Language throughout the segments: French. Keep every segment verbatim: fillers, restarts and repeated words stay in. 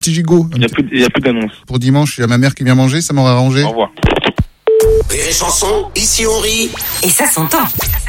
Petit gigot. Il n'y a plus, il y a plus d'annonce. Pour dimanche, il y a ma mère qui vient manger, ça m'aurait arrangé. Au revoir. Rire et chanson, ici on rit. Et ça s'entend.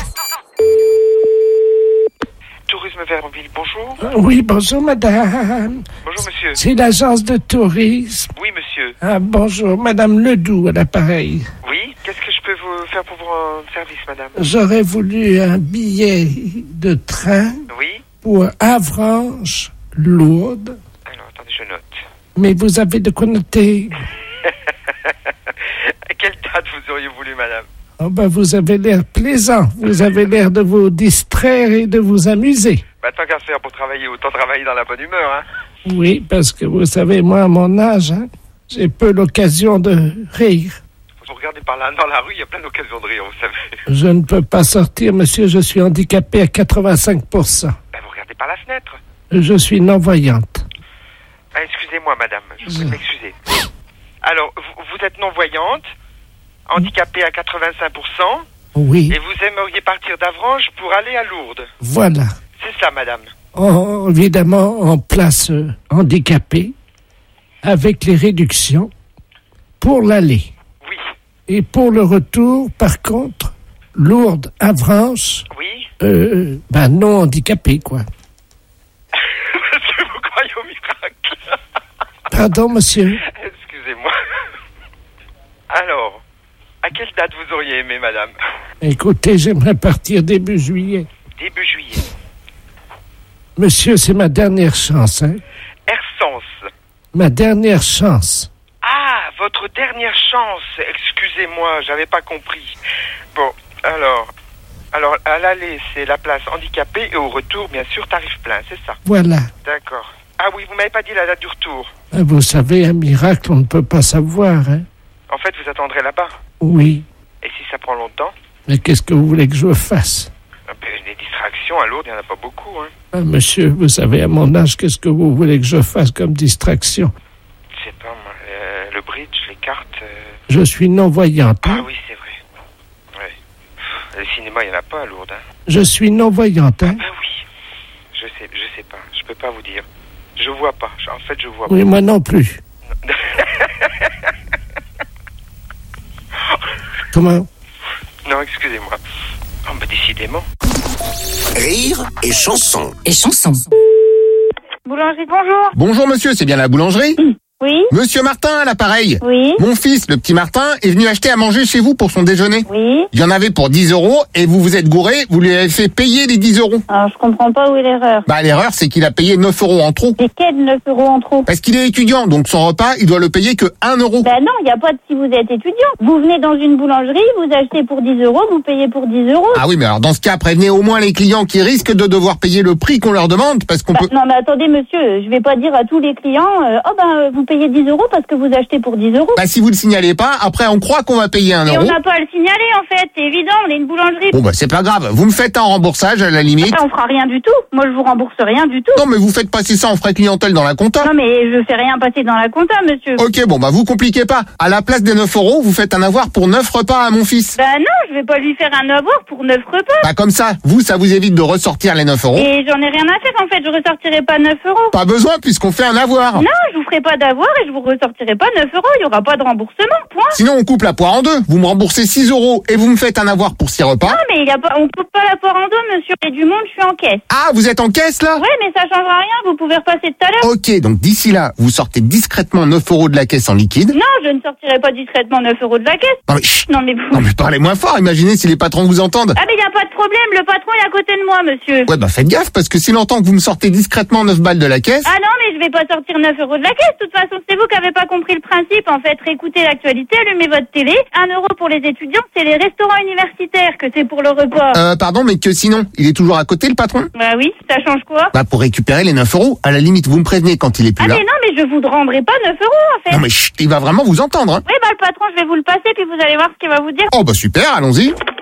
Tourisme Vermeville, bonjour. Euh, Oui, bonjour madame. Bonjour monsieur. C'est l'agence de tourisme. Oui monsieur. Ah, bonjour, madame Ledoux à l'appareil. Oui, qu'est-ce que je peux vous faire pour vous rendre service, madame? J'aurais voulu un billet de train Oui. pour Avranches, Lourdes. Alors, attendez, je note. Mais vous avez de quoi noter? À quelle date vous auriez voulu, madame? Oh ben, vous avez l'air plaisant. Vous avez l'air de vous distraire et de vous amuser. Bah, tant qu'à faire pour travailler, autant travailler dans la bonne humeur, hein. Oui, parce que vous savez, moi, à mon âge, hein, j'ai peu l'occasion de rire. Vous regardez par là, dans la rue, il y a plein d'occasions de rire, vous savez. Je ne peux pas sortir, monsieur, je suis handicapé à quatre-vingt-cinq pour cent. Bah, vous regardez par la fenêtre. Je suis non-voyante. Ah, excusez-moi, madame, je vous prie de m'excuser. Alors, vous, vous êtes non-voyante, handicapée à quatre-vingt-cinq pour cent, Oui, et vous aimeriez partir d'Avranches pour aller à Lourdes. voilà. C'est ça, madame. En- évidemment, en place euh, handicapée, avec les réductions pour l'aller. Oui. Et pour le retour, par contre, Lourdes, Avranches, Oui. euh, ben non handicapé, quoi. Parce que vous croyez au miracle. Pardon, monsieur. Excusez-moi. Alors, à quelle date vous auriez aimé, madame? Écoutez, j'aimerais partir début juillet. Début juillet. Monsieur, c'est ma dernière chance, hein. Ersens. Ma dernière chance. Ah, votre dernière chance. Excusez-moi, j'avais pas compris. Bon, alors... Alors, à l'aller, c'est la place handicapée, et au retour, bien sûr, tarif plein, c'est ça? Voilà. D'accord. Ah oui, vous m'avez pas dit la date du retour. Vous savez, un miracle, on ne peut pas savoir, hein. En fait, vous attendrez là-bas. Oui. Et si ça prend longtemps? Mais qu'est-ce que vous voulez que je fasse? Un peu des distractions à Lourdes, il n'y en a pas beaucoup, hein. Ah, monsieur, vous savez, à mon âge, qu'est-ce que vous voulez que je fasse comme distraction? Je sais pas, moi, euh, le bridge, les cartes... euh, Je suis non-voyante, Ah hein. oui, c'est vrai. Ouais. Le cinéma, il n'y en a pas à Lourdes, hein. Je suis non-voyante, hein. Ah oui. Je sais, je sais pas. Je peux pas vous dire. Je vois pas. En fait, je vois Oui, moi non plus. pas. Comment? Non, excusez-moi. Oh, bah, décidément. Rire et chanson. Et chanson. Boulangerie, bonjour. Bonjour monsieur, c'est bien la boulangerie? Oui, Monsieur Martin à l'appareil. oui, Mon fils, le petit Martin, est venu acheter à manger chez vous pour son déjeuner. oui. Il y en avait pour dix euros et vous vous êtes gouré, vous lui avez fait payer les dix euros. Alors, je comprends pas où est l'erreur. Bah l'erreur, c'est qu'il a payé neuf euros en trop. Et quel neuf euros en trop? Parce qu'il est étudiant, donc son repas, il doit le payer que un euro. Ben non, il n'y a pas de si vous êtes étudiant. Vous venez dans une boulangerie, vous achetez pour dix euros, vous payez pour dix euros. Ah oui, mais alors dans ce cas, prévenez au moins les clients qui risquent de devoir payer le prix qu'on leur demande, parce qu'on Bah, peut... non, mais attendez, monsieur, je vais pas dire à tous les clients, euh, oh ben, euh, vous payez dix euros parce que vous achetez pour dix euros. Bah si vous le signalez pas, après on croit qu'on va payer un Et on euro. n'a pas à le signaler, en fait, c'est évident, on est une boulangerie. Bon bah c'est pas grave, vous me faites un remboursage à la limite. Ah, on fera rien du tout. Moi, je vous rembourse rien du tout. Non mais vous faites passer ça en frais clientèle dans la compta. Non, mais je fais rien passer dans la compta, monsieur. Ok, bon bah vous compliquez pas. À la place des neuf euros, vous faites un avoir pour neuf repas à mon fils. Bah non, je vais pas lui faire un avoir pour neuf repas. Bah comme ça, vous, ça vous évite de ressortir les neuf euros. Et j'en ai rien à faire, en fait, je ressortirai pas neuf euros. Pas besoin puisqu'on fait un avoir. Non, je vous ferai pas d'avoir et je vous ressortirai pas neuf euros. Il y aura pas de remboursement, point. Sinon on coupe la poire en deux. Vous me remboursez six euros et vous me faites un avoir pour six repas. Non, mais il y a pas, on coupe pas la poire en deux, monsieur. Et du monde, je suis en caisse. Ah, vous êtes en caisse là? Ouais, mais ça changera rien. Vous pouvez repasser tout à l'heure. Ok, donc d'ici là, vous sortez discrètement neuf euros de la caisse en liquide. Non, je ne sortirai pas discrètement neuf euros de la caisse. Non mais chut, Non, mais vous... non mais parlez moins fort, imaginez si les patrons vous entendent. Ah, mais il y a pas de problème. Le patron est à côté de moi, monsieur. Ouais bah faites gaffe parce que s'il entend que vous me sortez discrètement neuf balles de la caisse... Ah non, mais je vais pas sortir neuf euros de la caisse. De toute façon, c'est vous qui avez pas compris le principe. En fait, réécoutez l'actualité, allumez votre télé. Un euro pour les étudiants, c'est les restaurants universitaires que c'est pour le repas. Euh, pardon, mais que sinon, il est toujours à côté le patron? Bah oui, ça change quoi? Bah pour récupérer les neuf euros, à la limite vous me prévenez quand il est plus Ah là. mais non, mais je vous rendrai pas neuf euros, en fait. Non mais chut, il va vraiment vous entendre hein. Oui, bah le patron, je vais vous le passer, puis vous allez voir ce qu'il va vous dire. Oh bah super, allons-y.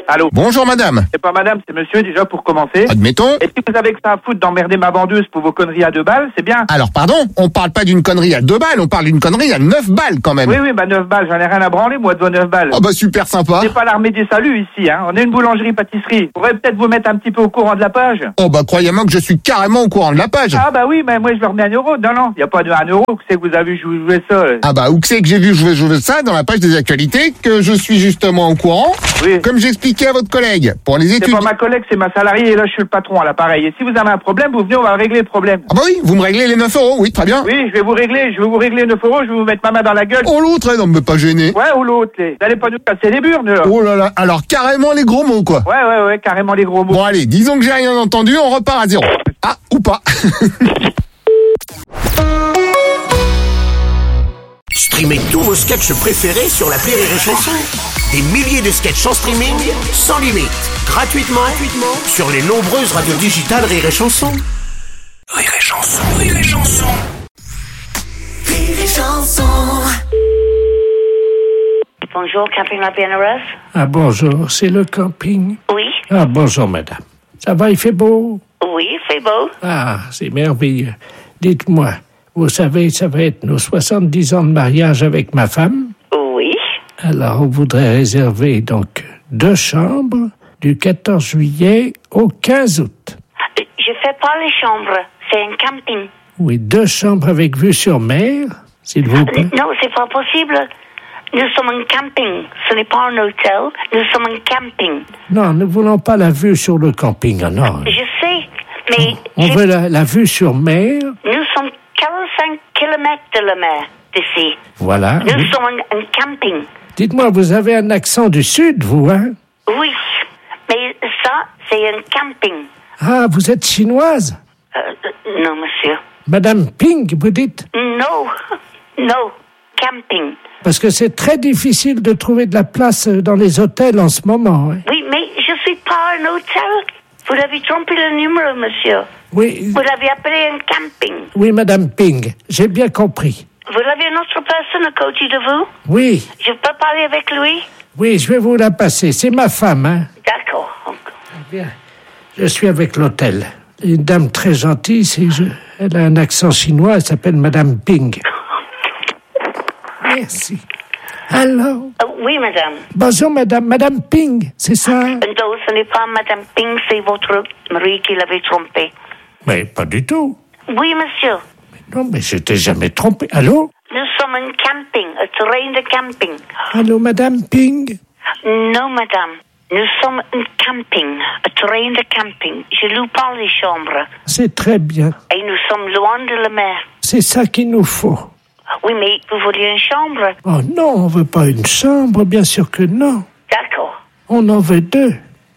Allô. Bonjour madame. C'est pas madame, c'est monsieur déjà pour commencer. Admettons. Et si vous avez que ça à foutre d'emmerder ma vendeuse pour vos conneries à deux balles, c'est bien. Alors pardon, on parle pas d'une connerie à deux balles, on parle d'une connerie à neuf balles quand même. Oui, oui, bah neuf balles, j'en ai rien à branler, moi, de vos neuf balles. Ah bah super sympa. C'est pas l'armée des saluts ici, hein. On est une boulangerie-pâtisserie. Vous pourrez peut-être vous mettre un petit peu au courant de la page. Oh bah croyez-moi que je suis carrément au courant de la page. Ah bah oui, mais moi je leur mets un euro. Non, non, y a pas de un euro, que c'est que vous avez joué, joué ça. Là. Ah bah où que c'est que j'ai vu jouer, jouer ça dans la page des actualités, que je suis justement au courant. Oui. Comme j'expliquais à votre collègue, pour les études. C'est pas ma collègue, c'est ma salariée, et là je suis le patron à l'appareil. Et si vous avez un problème, vous venez, on va régler le problème. Ah bah oui, vous me réglez les neuf euros, oui, très bien. Oui, je vais vous régler, je vais vous régler neuf euros, je vais vous mettre ma main dans la gueule. Oh l'autre, non mais pas gêné. Ouais, ou l'autre, les. Vous allez pas nous casser les burnes, là. Oh là là, alors carrément les gros mots quoi. Ouais, ouais, ouais, carrément les gros mots. Bon allez, disons que j'ai rien entendu, on repart à zéro. Ah, ou pas. Streamez tous vos sketchs préférés sur l'appli Rire et Chanson. Des milliers de sketchs en streaming, sans limite, gratuitement, gratuitement sur les nombreuses radios digitales Rire et Chanson. Rire et Chanson, Rire et Chanson. Rire et Chanson. Bonjour, Camping La Bienheureuse. Ah bonjour, c'est le camping. Oui. Ah bonjour madame. Ça va, il fait beau? Oui, il fait beau. Ah, c'est merveilleux. Dites-moi, vous savez, ça va être nos soixante-dix ans de mariage avec ma femme. Oui. Alors, on voudrait réserver donc deux chambres du quatorze juillet au quinze août. Je fais pas les chambres, c'est un camping. Oui, deux chambres avec vue sur mer, s'il vous plaît. Non, c'est pas possible. Nous sommes un camping. Ce n'est pas un hôtel. Nous sommes un camping. Non, nous ne voulons pas la vue sur le camping, ah non. Je sais, mais... On je... veut la, la vue sur mer. Nous sommes quarante-cinq kilomètres de la mer d'ici. Voilà. Nous Oui. sommes un, un camping. Dites-moi, vous avez un accent du sud, vous, hein? Oui, mais ça, c'est un camping. Ah, vous êtes chinoise? Euh, non, monsieur. Madame Ping, vous dites? Non, non, camping. Parce que c'est très difficile de trouver de la place dans les hôtels en ce moment. Hein? Oui, mais je suis pas un hôtel. Vous avez trompé le numéro, monsieur. Oui, Vous l'avez appelé un camping. oui, Madame Ping, j'ai bien compris. Vous avez une autre personne à côté de vous? Oui, Je peux parler avec lui? oui, je vais vous la passer. C'est ma femme, hein? D'accord. Bien. Je suis avec l'hôtel. Une dame très gentille, c'est je... elle a un accent chinois, elle s'appelle Madame Ping. Merci. Alors, Euh, oui, madame. bonjour Madame, Madame Ping, c'est ça? Non, ce n'est pas madame Ping, c'est votre mari qui l'avait trompé. Mais pas du tout. Oui, monsieur. Non, mais je t'ai jamais trompé. Allô? Nous sommes un camping, un terrain de camping. Allô, Madame Ping? Non, madame. Nous sommes un camping, un terrain de camping. Je loue pas les chambres. C'est très bien. Et nous sommes loin de la mer. C'est ça qu'il nous faut. Oui, mais vous vouliez une chambre? Oh non, on veut pas une chambre, bien sûr que non. D'accord. On en veut deux.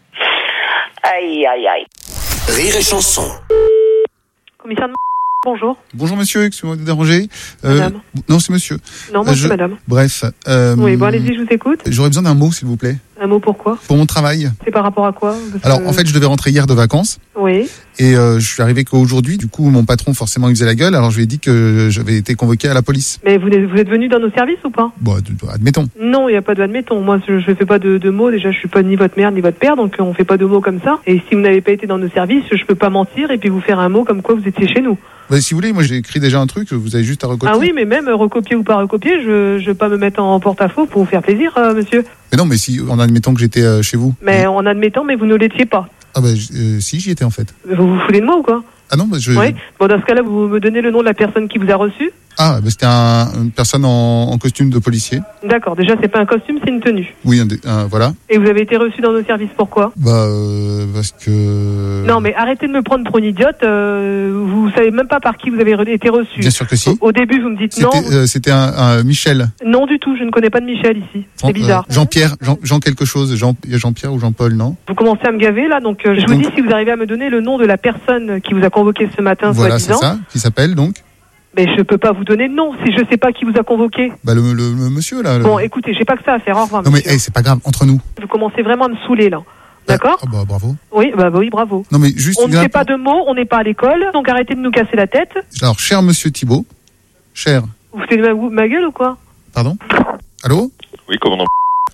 Aïe, aïe, aïe. Rire et Chanson. Commissaire de... Bonjour. Bonjour monsieur, excusez-moi de vous déranger. Euh, Madame. non, c'est monsieur. Non, moi Euh, c'est je- madame. Bref. Euh, Oui, bon, allez-y, je vous écoute. J'aurais besoin d'un mot, s'il vous plaît. Un mot pourquoi? Pour mon travail. C'est par rapport à quoi? Parce Alors, que- en fait, je devais rentrer hier de vacances. Oui. Et euh, je suis arrivé qu'aujourd'hui. Du coup, mon patron, forcément, il faisait la gueule. Alors, je lui ai dit que j'avais été convoqué à la police. Mais vous êtes, vous êtes venu dans nos services ou pas? Bon, ad- admettons. Non, il n'y a pas de admettons. Moi, je ne fais pas de, de mots. Déjà, je suis pas ni votre mère ni votre père, donc on fait pas de mots comme ça. Et si vous n'avez pas été dans nos services, je peux pas mentir et puis vous faire un mot comme quoi vous étiez chez nous. Bah, si vous voulez, moi, j'ai écrit déjà un truc. Vous avez juste à recopier. Ah oui, mais même euh, recopier ou pas recopier, je ne vais pas me mettre en porte-à-faux pour vous faire plaisir, euh, monsieur. Mais non, mais si, en admettant que j'étais euh, chez vous. Mais en admettant, mais vous ne l'étiez pas. Ah bah, j- euh, si, j'y étais en fait. Vous vous foutez de moi ou quoi? Ah non, bah, je. Oui. Bon, dans ce cas-là, vous me donnez le nom de la personne qui vous a reçu? Ah, bah, c'était un, une personne en, en costume de policier. D'accord. Déjà, c'est pas un costume, c'est une tenue. Oui, un, dé- un- voilà. Et vous avez été reçu dans nos services, pourquoi? Bah, euh, parce que. Non, mais arrêtez de me prendre pour une idiote. Euh, vous savez même pas par qui vous avez re- été reçu. Bien sûr que si. Au, au début, vous me dites non. C'était, euh, c'était un, un Michel. Non du tout, je ne connais pas de Michel ici. Jean- C'est bizarre. euh, Jean-Pierre, Jean, Jean quelque chose. Jean, Jean-Pierre ou Jean-Paul, non? Vous commencez à me gaver là, donc euh, je vous Donc- dis si vous arrivez à me donner le nom de la personne qui vous a convoqué ce matin, Voilà, c'est soi-disant. ça, qui s'appelle donc. Mais je peux pas vous donner de nom si je sais pas qui vous a convoqué. Bah, le, le, le monsieur là. le- Bon, écoutez, j'ai pas que ça à faire. Au revoir. non mais monsieur. hey, c'est pas grave, entre nous. Vous commencez vraiment à me saouler là. D'accord? Ah, bah, bravo. Oui, bah, bah oui, bravo. Non mais juste. On ne une fait info. pas de mots, on n'est pas à l'école, donc arrêtez de nous casser la tête. Alors, cher monsieur Thibault, cher. Vous foutez de ma, ma gueule ou quoi? Pardon. Allô? Oui, commandant.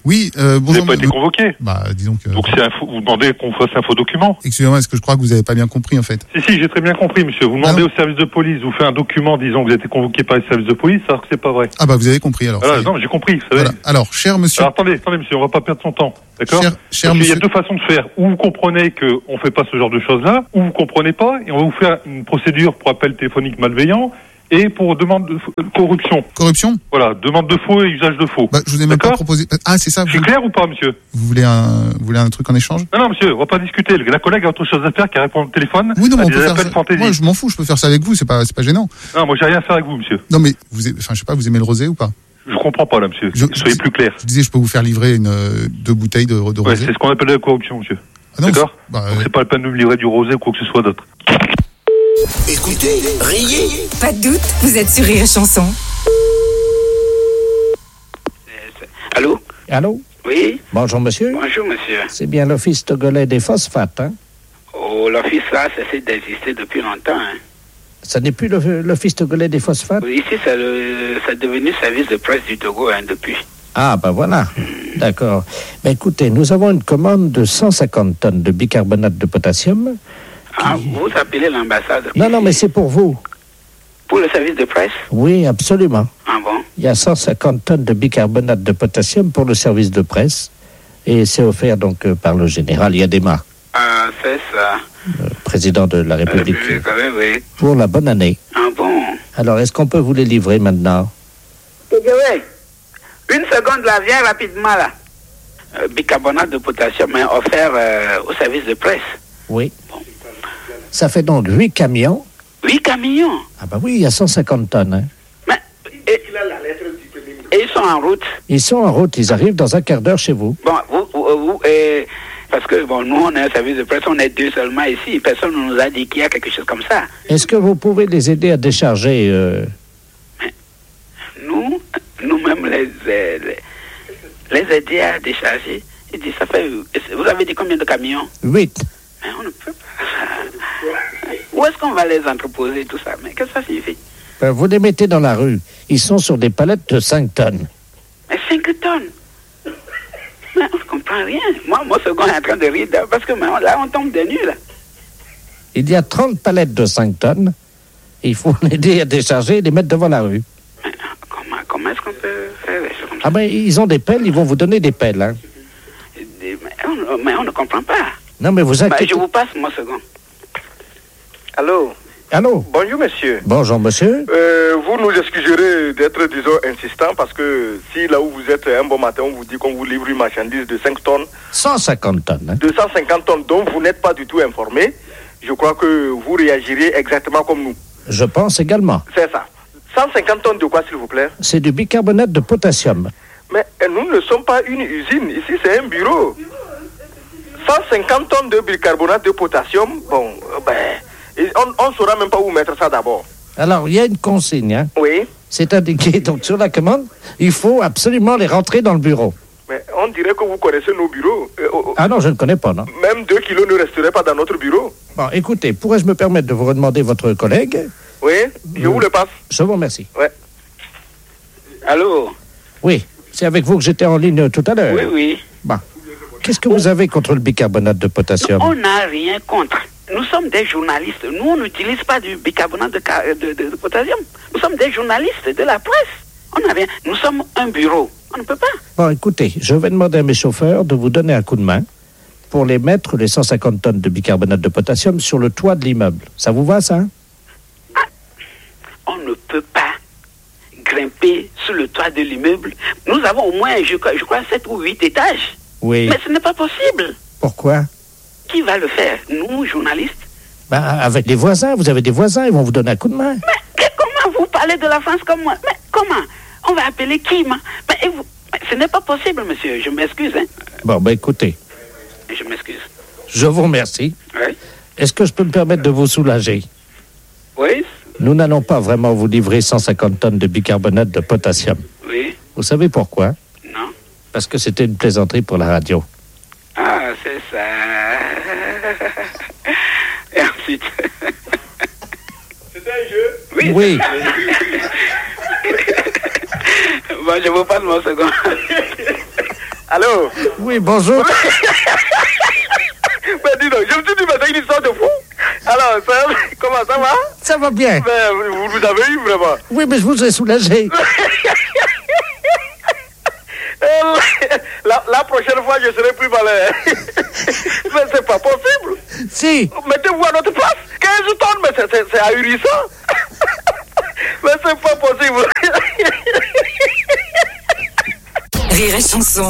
Oui, euh, Vous bonjour. n'avez pas été convoqué. Bah, disons que... Donc c'est un faux- vous demandez qu'on fasse un faux document. Excusez-moi, est-ce que je crois que vous avez pas bien compris, en fait? Si, si, j'ai très bien compris, monsieur. Vous demandez au service de police, vous faites un document disant que vous avez été convoqué par le service de police, alors que c'est pas vrai. Ah bah, vous avez compris, alors. Voilà, ça y est. non, j'ai compris, vous savez. Voilà. Alors, cher monsieur... Alors, attendez, attendez, monsieur, on va pas perdre son temps. D'accord? Cher- cher Parce qu'il y a monsieur- deux façons de faire. Ou vous comprenez qu'on fait pas ce genre de choses-là, ou vous comprenez pas, et on va vous faire une procédure pour appel téléphonique malveillant, et pour demande de f- corruption. Corruption? Voilà, demande de faux et usage de faux. Bah, je vous ai même pas D'accord? proposé... Ah, c'est ça, Je suis vous... clair ou pas, monsieur? Vous voulez un, vous voulez un truc en échange? Non, non, monsieur, on va pas discuter. La collègue a autre chose à faire qu'à répondre au téléphone. Oui, non, mais à on des peut faire appels ça. fantaisie. Moi, je m'en fous, je peux faire ça avec vous, c'est pas, c'est pas gênant. Non, moi, j'ai rien à faire avec vous, monsieur. Non, mais vous, aimez- enfin, je sais pas, vous aimez le rosé ou pas? Je comprends pas, là, monsieur. Je- Soyez plus clair. Je disais, je peux vous faire livrer une, euh, deux bouteilles de, de Ouais, rosé. c'est ce qu'on appelle la corruption, monsieur. Ah non, D'accord? c'est- bah, Donc, euh, c'est pas la peine de me livrer du rosé ou quoi que ce soit d'autre. Écoutez, riez. Pas de doute, vous êtes sur Rire et Chanson. Allô? Allô? Oui? Bonjour, monsieur. Bonjour, monsieur. C'est bien l'Office togolais des phosphates, hein? Oh, l'office là, ça cessé d'exister depuis longtemps. Hein. Ça n'est plus le- l'Office togolais des phosphates? Ici, c'est le- c'est devenu service de presse du Togo hein, depuis. Ah, ben voilà. D'accord. Ben écoutez, nous avons une commande de cent cinquante tonnes de bicarbonate de potassium. Ah, vous appelez l'ambassade Non, non, mais c'est pour vous. pour le service de presse? Oui, absolument. Ah bon? Il y a cent cinquante tonnes de bicarbonate de potassium pour le service de presse. Et c'est offert donc euh, par le général Yadema, Ah, c'est ça. président de la République, Euh, oui, oui. pour la bonne année. Ah bon? Alors, est-ce qu'on peut vous les livrer maintenant? Oui. Une seconde là, viens rapidement là. Euh, bicarbonate de potassium hein, offert euh, au service de presse. Oui. Ça fait donc huit camions. Huit camions. Ah bah oui, il y a cent cinquante tonnes. Hein. Mais, et, et ils sont en route. Ils sont en route, ils arrivent dans un quart d'heure chez vous. Bon, vous, vous, vous euh, parce que bon, nous on est un service de presse, on est deux seulement ici. Personne ne nous a dit qu'il y a quelque chose comme ça. Est-ce que vous pouvez les aider à décharger euh, Nous, nous-mêmes les, euh, les, les aider à décharger. Il dit, ça fait. Vous avez dit combien de camions? huit? Mais on ne peut pas. Où est-ce qu'on va les entreposer, tout ça? Mais qu'est-ce que ça signifie? Ben, vous les mettez dans la rue. Ils sont sur des palettes de cinq tonnes. Mais cinq tonnes? Mais on ne comprend rien. Moi, mon second est en train de rire parce que mais on- là, on tombe des nues, là. Il y a trente palettes de cinq tonnes. Il faut l'aider à décharger et les mettre devant la rue. Comment, comment est-ce qu'on peut faire des choses comme ça? Ah ben, ils ont des pelles, ils vont vous donner des pelles. Hein. Mais on, mais on ne comprend pas. Non, mais vous Bah, inquiétez... je vous passe mon second. Allô? Allô? Bonjour, monsieur. Bonjour, monsieur. Euh, vous nous excuserez d'être, disons, insistant parce que si là où vous êtes un bon matin, on vous dit qu'on vous livre une marchandise de cinq tonnes, cent cinquante tonnes. Hein. deux cent cinquante tonnes dont vous n'êtes pas du tout informé, je crois que vous réagirez exactement comme nous. Je pense également. C'est ça. cent cinquante tonnes de quoi, s'il vous plaît? C'est du bicarbonate de potassium. Mais euh, nous ne sommes pas une usine. Ici, c'est un bureau. cent cinquante tonnes de bicarbonate de potassium, bon, euh, ben, et on ne saura même pas où mettre ça d'abord. Alors, il y a une consigne. Hein. Oui. C'est indiqué donc sur la commande. Il faut absolument les rentrer dans le bureau. Mais on dirait que vous connaissez nos bureaux. Euh, oh, oh, Ah non, je ne connais pas, non. même deux kilos ne resteraient pas dans notre bureau. Bon, écoutez, pourrais-je me permettre de vous redemander votre collègue? Oui, je vous le passe. Je vous remercie. Ouais. Allô? Oui, c'est avec vous que j'étais en ligne tout à l'heure. Oui, oui. Bon. Qu'est-ce que vous avez contre le bicarbonate de potassium? On n'a rien contre. Nous sommes des journalistes. Nous, on n'utilise pas du bicarbonate de, ca- de, de- de potassium. Nous sommes des journalistes de la presse. On n'a rien. Nous sommes un bureau. On ne peut pas. Bon, écoutez, je vais demander à mes chauffeurs de vous donner un coup de main pour les mettre, les cent cinquante tonnes de bicarbonate de potassium, sur le toit de l'immeuble. Ça vous va, ça? On ne peut pas grimper sur le toit de l'immeuble. Nous avons au moins, je, crois- je crois, sept ou huit étages. Oui. Mais ce n'est pas possible. Pourquoi? Qui va le faire? Nous, journalistes? Ben, avec les voisins, vous avez des voisins, ils vont vous donner un coup de main. Mais que- comment vous parlez de la France comme moi? Mais comment? On va appeler qui? ma- Mais, et vous- mais ce n'est pas possible, monsieur. Je m'excuse. Hein? Bon, ben écoutez, Je m'excuse. je vous remercie. Oui? Est-ce que je peux me permettre de vous soulager? Oui? Nous n'allons pas vraiment vous livrer cent cinquante tonnes de bicarbonate de potassium. Oui? Vous savez pourquoi? Non? Parce que c'était une plaisanterie pour la radio. Ah, c'est ça. Et ensuite... C'était un jeu? Oui. Oui. Bon, je vous passe mon second. Allô? Oui, bonjour. Mais dis donc, je me suis dit, mais c'est une histoire de fou. Alors, ça, comment ça va? Ça va bien. Mais vous, vous avez eu vraiment? Oui, mais je vous ai soulagé. La, la prochaine fois, je serai plus malin. Mais c'est pas possible. Si. Mettez-vous à notre place. quinze tonnes, mais c'est, c'est, c'est ahurissant. Mais c'est pas possible. Rire et chanson.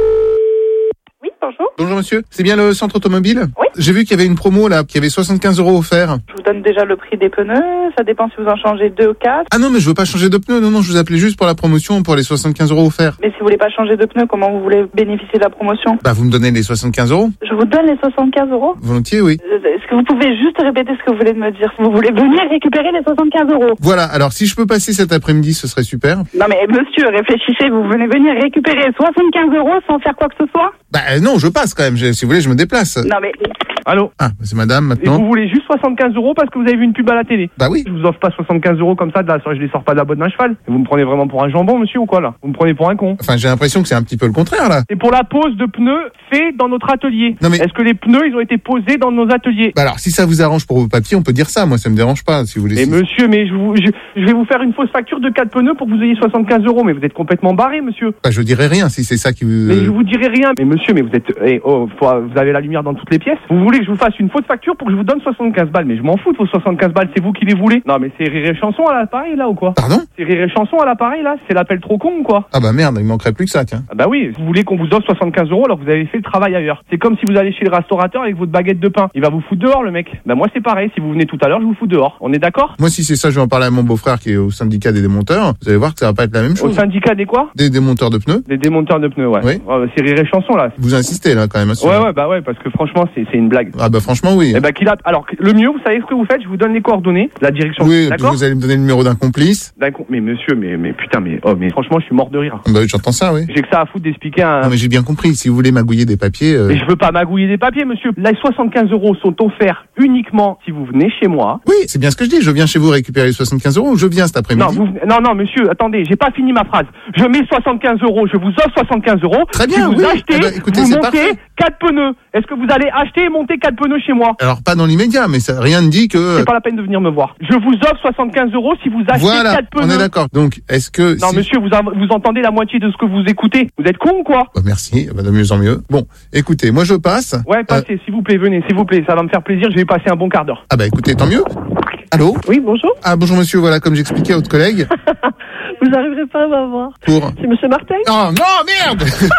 Oui, bonjour. Bonjour monsieur, c'est bien le centre automobile? Oui. J'ai vu qu'il y avait une promo là, qu'il y avait soixante-quinze euros offerts. Je vous donne déjà le prix des pneus. Ça dépend si vous en changez deux ou quatre. Ah non, mais je veux pas changer de pneus, non, non, je vous appelais juste pour la promotion, pour les soixante-quinze euros offerts. Mais si vous voulez pas changer de pneus, comment vous voulez bénéficier de la promotion? Bah vous me donnez les soixante-quinze euros? Je vous donne les soixante-quinze euros. Volontiers, oui. Est-ce que vous pouvez juste répéter ce que vous voulez me dire? Si vous voulez venir récupérer les soixante-quinze euros. Voilà, alors si je peux passer cet après-midi, ce serait super. Non mais monsieur, réfléchissez, vous venez venir récupérer soixante-quinze euros sans faire quoi que ce soit? Bah non, je passe quand même, je- si vous voulez, je me déplace. Non mais... Allô? Ah, bah, c'est madame Et maintenant. vous voulez juste soixante-quinze euros parce que vous avez vu une pub à la télé? Bah oui. Je vous offre pas soixante-quinze euros comme ça, de la, je les sors pas de la botte d'un cheval. Et vous me prenez vraiment pour un jambon, monsieur, ou quoi, là? Vous me prenez pour un con? Enfin, j'ai l'impression que c'est un petit peu le contraire là. C'est pour la pose de pneus fait dans notre atelier. Non, mais- Est-ce que les pneus, ils ont été posés dans nos ateliers? Bah alors, si ça vous arrange pour vos papiers, on peut dire ça. Moi, ça me dérange pas, si vous voulez. Mais Si- monsieur, mais je, vous, je, je vais vous faire une fausse facture de quatre pneus pour que vous ayez soixante-quinze euros. Mais vous êtes complètement barré, monsieur. Bah, je dirais rien si c'est ça qui vous. Mais je vous dirai rien. Mais monsieur, mais vous êtes, eh, oh, faut- vous avez la lumière dans toutes les pièces. Vous voulez que je vous fasse une fausse facture pour que je vous donne soixante-quinze balles? Mais je m'en fous de vos soixante-quinze balles, c'est vous qui les voulez. Non, mais c'est Rire et Chanson à l'appareil, là, ou quoi? Pardon? C'est Rire et Chanson à l'appareil, là? C'est l'appel trop con, ou quoi? Ah bah merde, il manquerait plus que ça, tiens. Ah bah oui, vous voulez qu'on vous offre soixante-quinze euros alors que vous avez fait le travail ailleurs. C'est comme si vous allez chez le restaurateur avec votre baguette de pain. Il va vous foutre dehors, le mec. Bah moi, c'est pareil. Si vous venez tout à l'heure, je vous fous dehors. On est d'accord? Moi, si c'est ça, je vais en parler à mon beau-frère qui est au syndicat des démonteurs. Vous allez voir que ça va pas être la même Au chose. syndicat des quoi? Des démonteurs de pneus. Des démonteurs de pneus, ouais. Oui. Ouais, bah, c'est Rire et Chanson, là. Vous insistez là quand même. hein, sur- Ouais, ouais, bah ouais, parce que franchement, c'est c'est une blague. Ah bah franchement, oui. Eh bah qu'il a... Alors, le mieux, vous savez ce que vous faites? Je vous donne les coordonnées, la direction. Oui, puis D'accord? vous allez me donner le numéro d'un complice. D'accord. Mais monsieur, mais, mais putain, mais, oh, mais franchement, je suis mort de rire. Bah oui, j'entends ça, oui. J'ai que ça à foutre d'expliquer un... Non mais j'ai bien compris. Si vous voulez magouiller des papiers. euh, Mais je veux pas magouiller des papiers, monsieur. Les soixante-quinze euros sont offerts uniquement si vous venez chez moi. Oui, c'est bien ce que je dis. Je viens chez vous récupérer les soixante-quinze euros ou je viens cet après-midi. Non, vous, non, non, monsieur, attendez, j'ai pas fini ma phrase. Je mets soixante-quinze euros, je vous offre soixante-quinze euros. Très bien, si vous oui. achetez, Eh ben, écoutez, vous c'est montez parfait. quatre pneus. Est-ce que vous allez acheter et monter quatre pneus chez moi? Alors pas dans l'immédiat, mais ça, rien ne dit que. C'est pas la peine de venir me voir. Je vous offre soixante-quinze euros si vous achetez Voilà, quatre pneus. on est d'accord. Donc, est-ce que... Non, si- monsieur, vous, en- vous entendez la moitié de ce que vous écoutez. Vous êtes con ou quoi? Bah, merci, bah, de mieux en mieux. Bon, écoutez, moi je passe. Ouais, passez, s'il vous plaît, venez, s'il vous plaît, ça va me faire plaisir, je vais passer un bon quart d'heure. Ah bah écoutez, tant mieux. Allô? Oui, bonjour. Ah bonjour monsieur, voilà, comme j'expliquais à votre collègue. Vous n'arriverez pas à m'avoir. Pour... C'est monsieur Martin? Oh non, merde.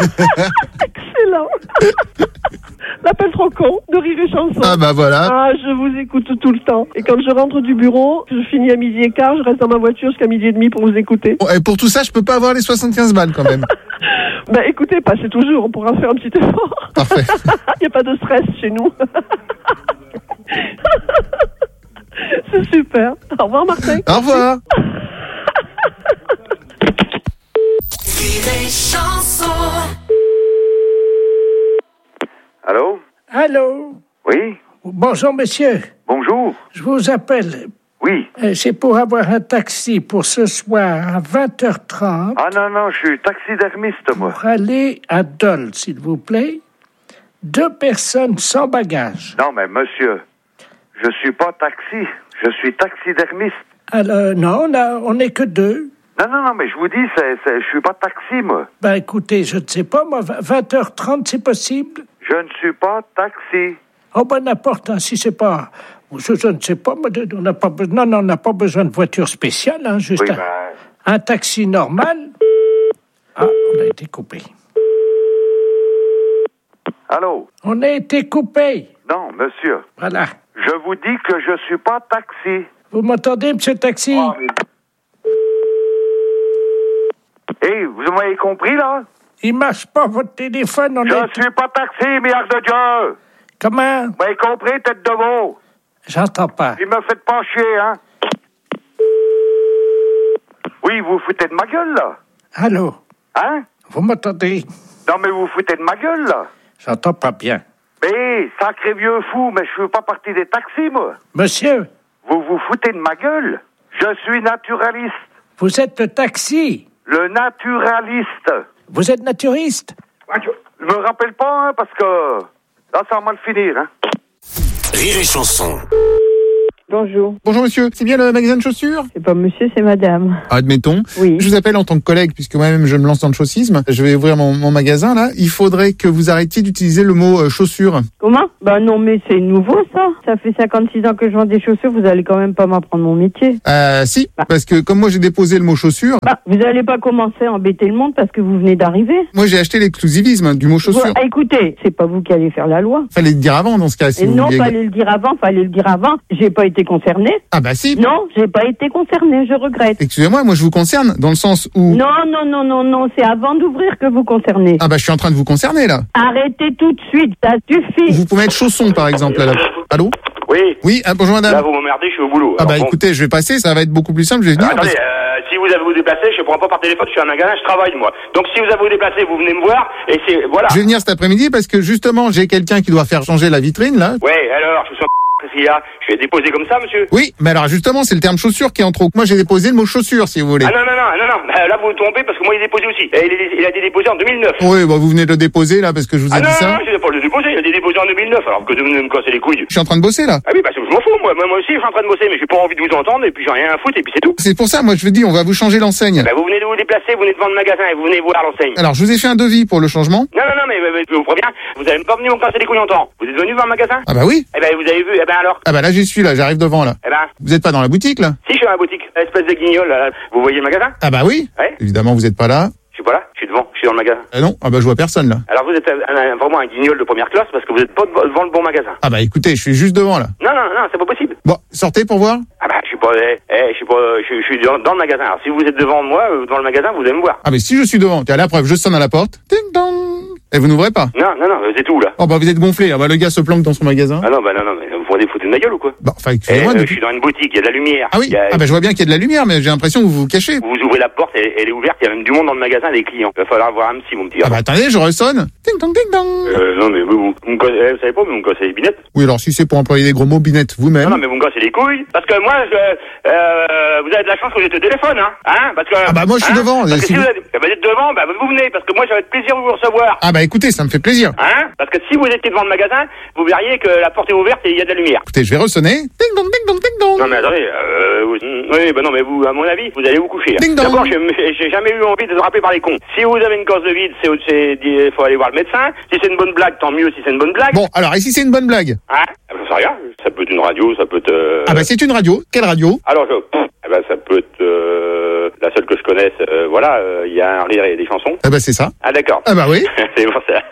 Excellent. L'appel trop con de Rire et Chanson. Ah bah voilà. Ah, je vous écoute tout le temps. Et quand je rentre du bureau, je finis à midi et quart, je reste dans ma voiture jusqu'à midi et demi pour vous écouter. Bon, et pour tout ça, je peux pas avoir les soixante-quinze balles quand même. Ben écoutez, passez toujours, on pourra faire un petit effort. Parfait. Il n'y a pas de stress chez nous. C'est super. Au revoir Martin. Au revoir. Rire et chanson. Allô? Allô? Oui? Bonjour, monsieur. Bonjour? Je vous appelle. Oui? Euh, C'est pour avoir un taxi pour ce soir à vingt heures trente Ah non, non, je suis taxidermiste, moi. pour aller à Dole, s'il vous plaît. Deux personnes sans bagages. Non, mais monsieur, je suis pas taxi, je suis taxidermiste. Alors, non, on a- on n'est que deux. Non, non, non, mais je vous dis, c'est, c'est, je suis pas taxi, moi. Ben, écoutez, je ne sais pas, moi, vingt heures trente, c'est possible? Je ne suis pas taxi. Oh, ben, n'importe, hein, si c'est pas... Je, je ne sais pas, moi, de- on n'a pas besoin... Non, non, on n'a pas besoin de voiture spéciale, hein, juste Oui, un, ben... un taxi normal. Ah, on a été coupé. Allô? On a été coupé. Non, monsieur. Voilà. Je vous dis que je suis pas taxi. Vous m'entendez, monsieur le taxi? Oh, mais... Hé, vous m'avez compris, là? Il marche pas, votre téléphone, on Je est... suis pas taxi, merde de Dieu! Comment? Vous m'avez compris, tête de veau? J'entends pas. Il me fait pas chier, hein? Oui, vous foutez de ma gueule, là? Allô? Hein? Vous m'entendez? Non, mais vous foutez de ma gueule, là? J'entends pas bien. Mais, sacré vieux fou, mais je suis pas parti des taxis, moi. Monsieur, Vous vous foutez de ma gueule? Je suis naturaliste. vous êtes le taxi. Le naturaliste. Vous êtes naturiste? Me rappelle pas, hein, parce que là, ça va mal finir, hein. Rire et Chanson. Bonjour. Bonjour monsieur, c'est bien le magasin de chaussures? C'est pas monsieur, c'est madame. Admettons. Oui. Je vous appelle en tant que collègue, puisque moi-même je me lance dans le chaussisme. Je vais ouvrir mon, mon magasin là. Il faudrait que vous arrêtiez d'utiliser le mot euh, chaussures. Comment? Bah non, mais c'est nouveau ça. Ça fait cinquante-six ans que je vends des chaussures, vous allez quand même pas m'apprendre mon métier. Euh, si, bah. Parce que comme moi j'ai déposé le mot chaussures... Bah, vous allez pas commencer à embêter le monde parce que vous venez d'arriver. Moi j'ai acheté l'exclusivisme hein, du mot chaussures. Vous, écoutez, c'est pas vous qui allez faire la loi. Fallait le dire avant dans ce cas. Si Et vous non, vouliez... fallait le dire avant, fallait le dire avant. J'ai pas été concerné. Ah bah si. Non, j'ai pas été concerné, je regrette. Excusez-moi, moi je vous concerne dans le sens où... Non, non, non, non, non, c'est avant d'ouvrir que vous concernez. Ah bah je suis en train de vous concerner là. Arrêtez tout de suite, ça suffit. Vous pouvez mettre chausson par exemple là. Allô? Oui. Oui, ah, bonjour madame. Là vous m'emmerdez, je suis au boulot. Ah bah Alors, bon. écoutez, je vais passer, ça va être beaucoup plus simple, je vais venir. Euh, attendez, parce... euh, si vous avez vous déplacé, je ne prends pas par téléphone, je suis à un magasin, je travaille moi. Donc si vous avez vous déplacé, vous venez me voir et c'est voilà. Je vais venir cet après-midi parce que justement j'ai quelqu'un qui doit faire changer la vitrine là. Ouais, alors, je suis en qu'est-ce qu'il y a? Je vais déposer comme ça, monsieur? Oui, mais alors justement c'est le terme chaussure qui est en trop. Moi j'ai déposé le mot chaussure si vous voulez. Ah non, non, non, non, non, bah, là vous vous trompez parce que moi il est déposé aussi. Et il, est, il a été déposé en deux mille neuf. Oui, bah vous venez de le déposer là parce que je vous ai ah dit non, ça. non, non, je l'ai pas le déposé, il a été déposé en deux mille neuf, alors que vous venez me casser les couilles. Je suis en train de bosser là. Ah oui, bah je m'en fous, moi. moi, moi aussi je suis en train de bosser, mais j'ai pas envie de vous entendre et puis j'ai rien à foutre et puis c'est tout. C'est pour ça, moi je vous dis, on va vous changer l'enseigne. Bah vous venez de vous déplacer, vous venez de vendre le magasin et vous venez voir l'enseigne. Alors je vous ai fait un devis pour le changement. Non, non, non, mais, mais, mais je vous préviens, vous allez pas venir me casser les couilles longtemps. Vous êtes venu voir le magasin? Ah bah oui. Eh ben vous avez vu, eh ben alors? Ah bah là j'y suis là, j'arrive devant là. Eh ben. Vous êtes pas dans la boutique là? Si, je suis dans la boutique. Espèce de guignol, là. Vous voyez le magasin? Ah bah oui. Ouais. Évidemment vous êtes pas là. Je suis pas là, je suis devant, je suis dans le magasin. Ah non, ah bah je vois personne là. Alors vous êtes un, un, vraiment un guignol de première classe parce que vous êtes pas devant le bon magasin. Ah bah écoutez, je suis juste devant là. Non, non, non, c'est pas possible. Bon, sortez pour voir. Ah bah je suis pas, eh, eh, je suis pas, je, je suis dans, dans le magasin. Alors si vous êtes devant moi, euh, dans le magasin, vous allez me voir. Ah mais si je suis devant, tiens la preuve, je sonne à la porte. Ding dong. Et vous n'ouvrez pas? Non, non, non, vous êtes où là? Oh bah vous êtes gonflé, ah bah le gars se planque dans son magasin. Ah non, bah non, non, mais vous prenez foutre de ma gueule ou quoi? Bah enfin eh, excusez-moi. euh, depuis... Je suis dans une boutique, il y a de la lumière. Ah oui. A... Ah bah je vois bien qu'il y a de la lumière, mais j'ai l'impression que vous vous cachez. Vous ouvrez la porte, elle, elle est ouverte, il y a même du monde dans le magasin, des clients. Il va falloir voir un petit, mon petit. Ah bah attendez, je ressonne. Ding dong, ding dong. Euh, non mais vous, vous, vous me cassez, eh, vous savez pas, mais vous me cassez les binettes. Oui alors si c'est pour employer des gros mots, binette vous-même. Non, non mais vous me cassez les couilles. Parce que moi, je, euh, vous avez de la chance que j'étais au téléphone, hein, hein, parce que. Ah bah moi je suis hein, devant. Parce que si si vous... vous êtes, bah, vous êtes devant, bah vous venez, parce que moi j'avais plaisir de vous recevoir. Ah bah écoutez, ça me fait plaisir. Hein, parce que si vous étiez devant le magasin, vous verriez que la porte est ouverte et il y a de la lumière. Écoutez, je vais ressonner. Ding dong, ding dong, ding dong. Non mais attendez, euh, vous, oui, bah non mais vous, à mon avis, vous allez vous coucher. Ding dong. D'abord, j'ai, j'ai jamais eu envie de se rappeler par les cons. Si vous avez une cause de vide, c'est, c'est, il faut aller voir le médecin. Si c'est une bonne blague, tant mieux si c'est une bonne blague. Bon, alors, et si c'est une bonne blague? Hein? Ça sert à rien. Ça peut être une radio, ça peut être... Euh... Ah bah c'est une radio. Quelle radio? Alors, je... eh ben, ça peut être euh, la seule que je connaisse. Euh, voilà, il euh, y a un rire et des chansons. Ah bah c'est ça. Ah d'accord. Ah bah oui. C'est pour ça.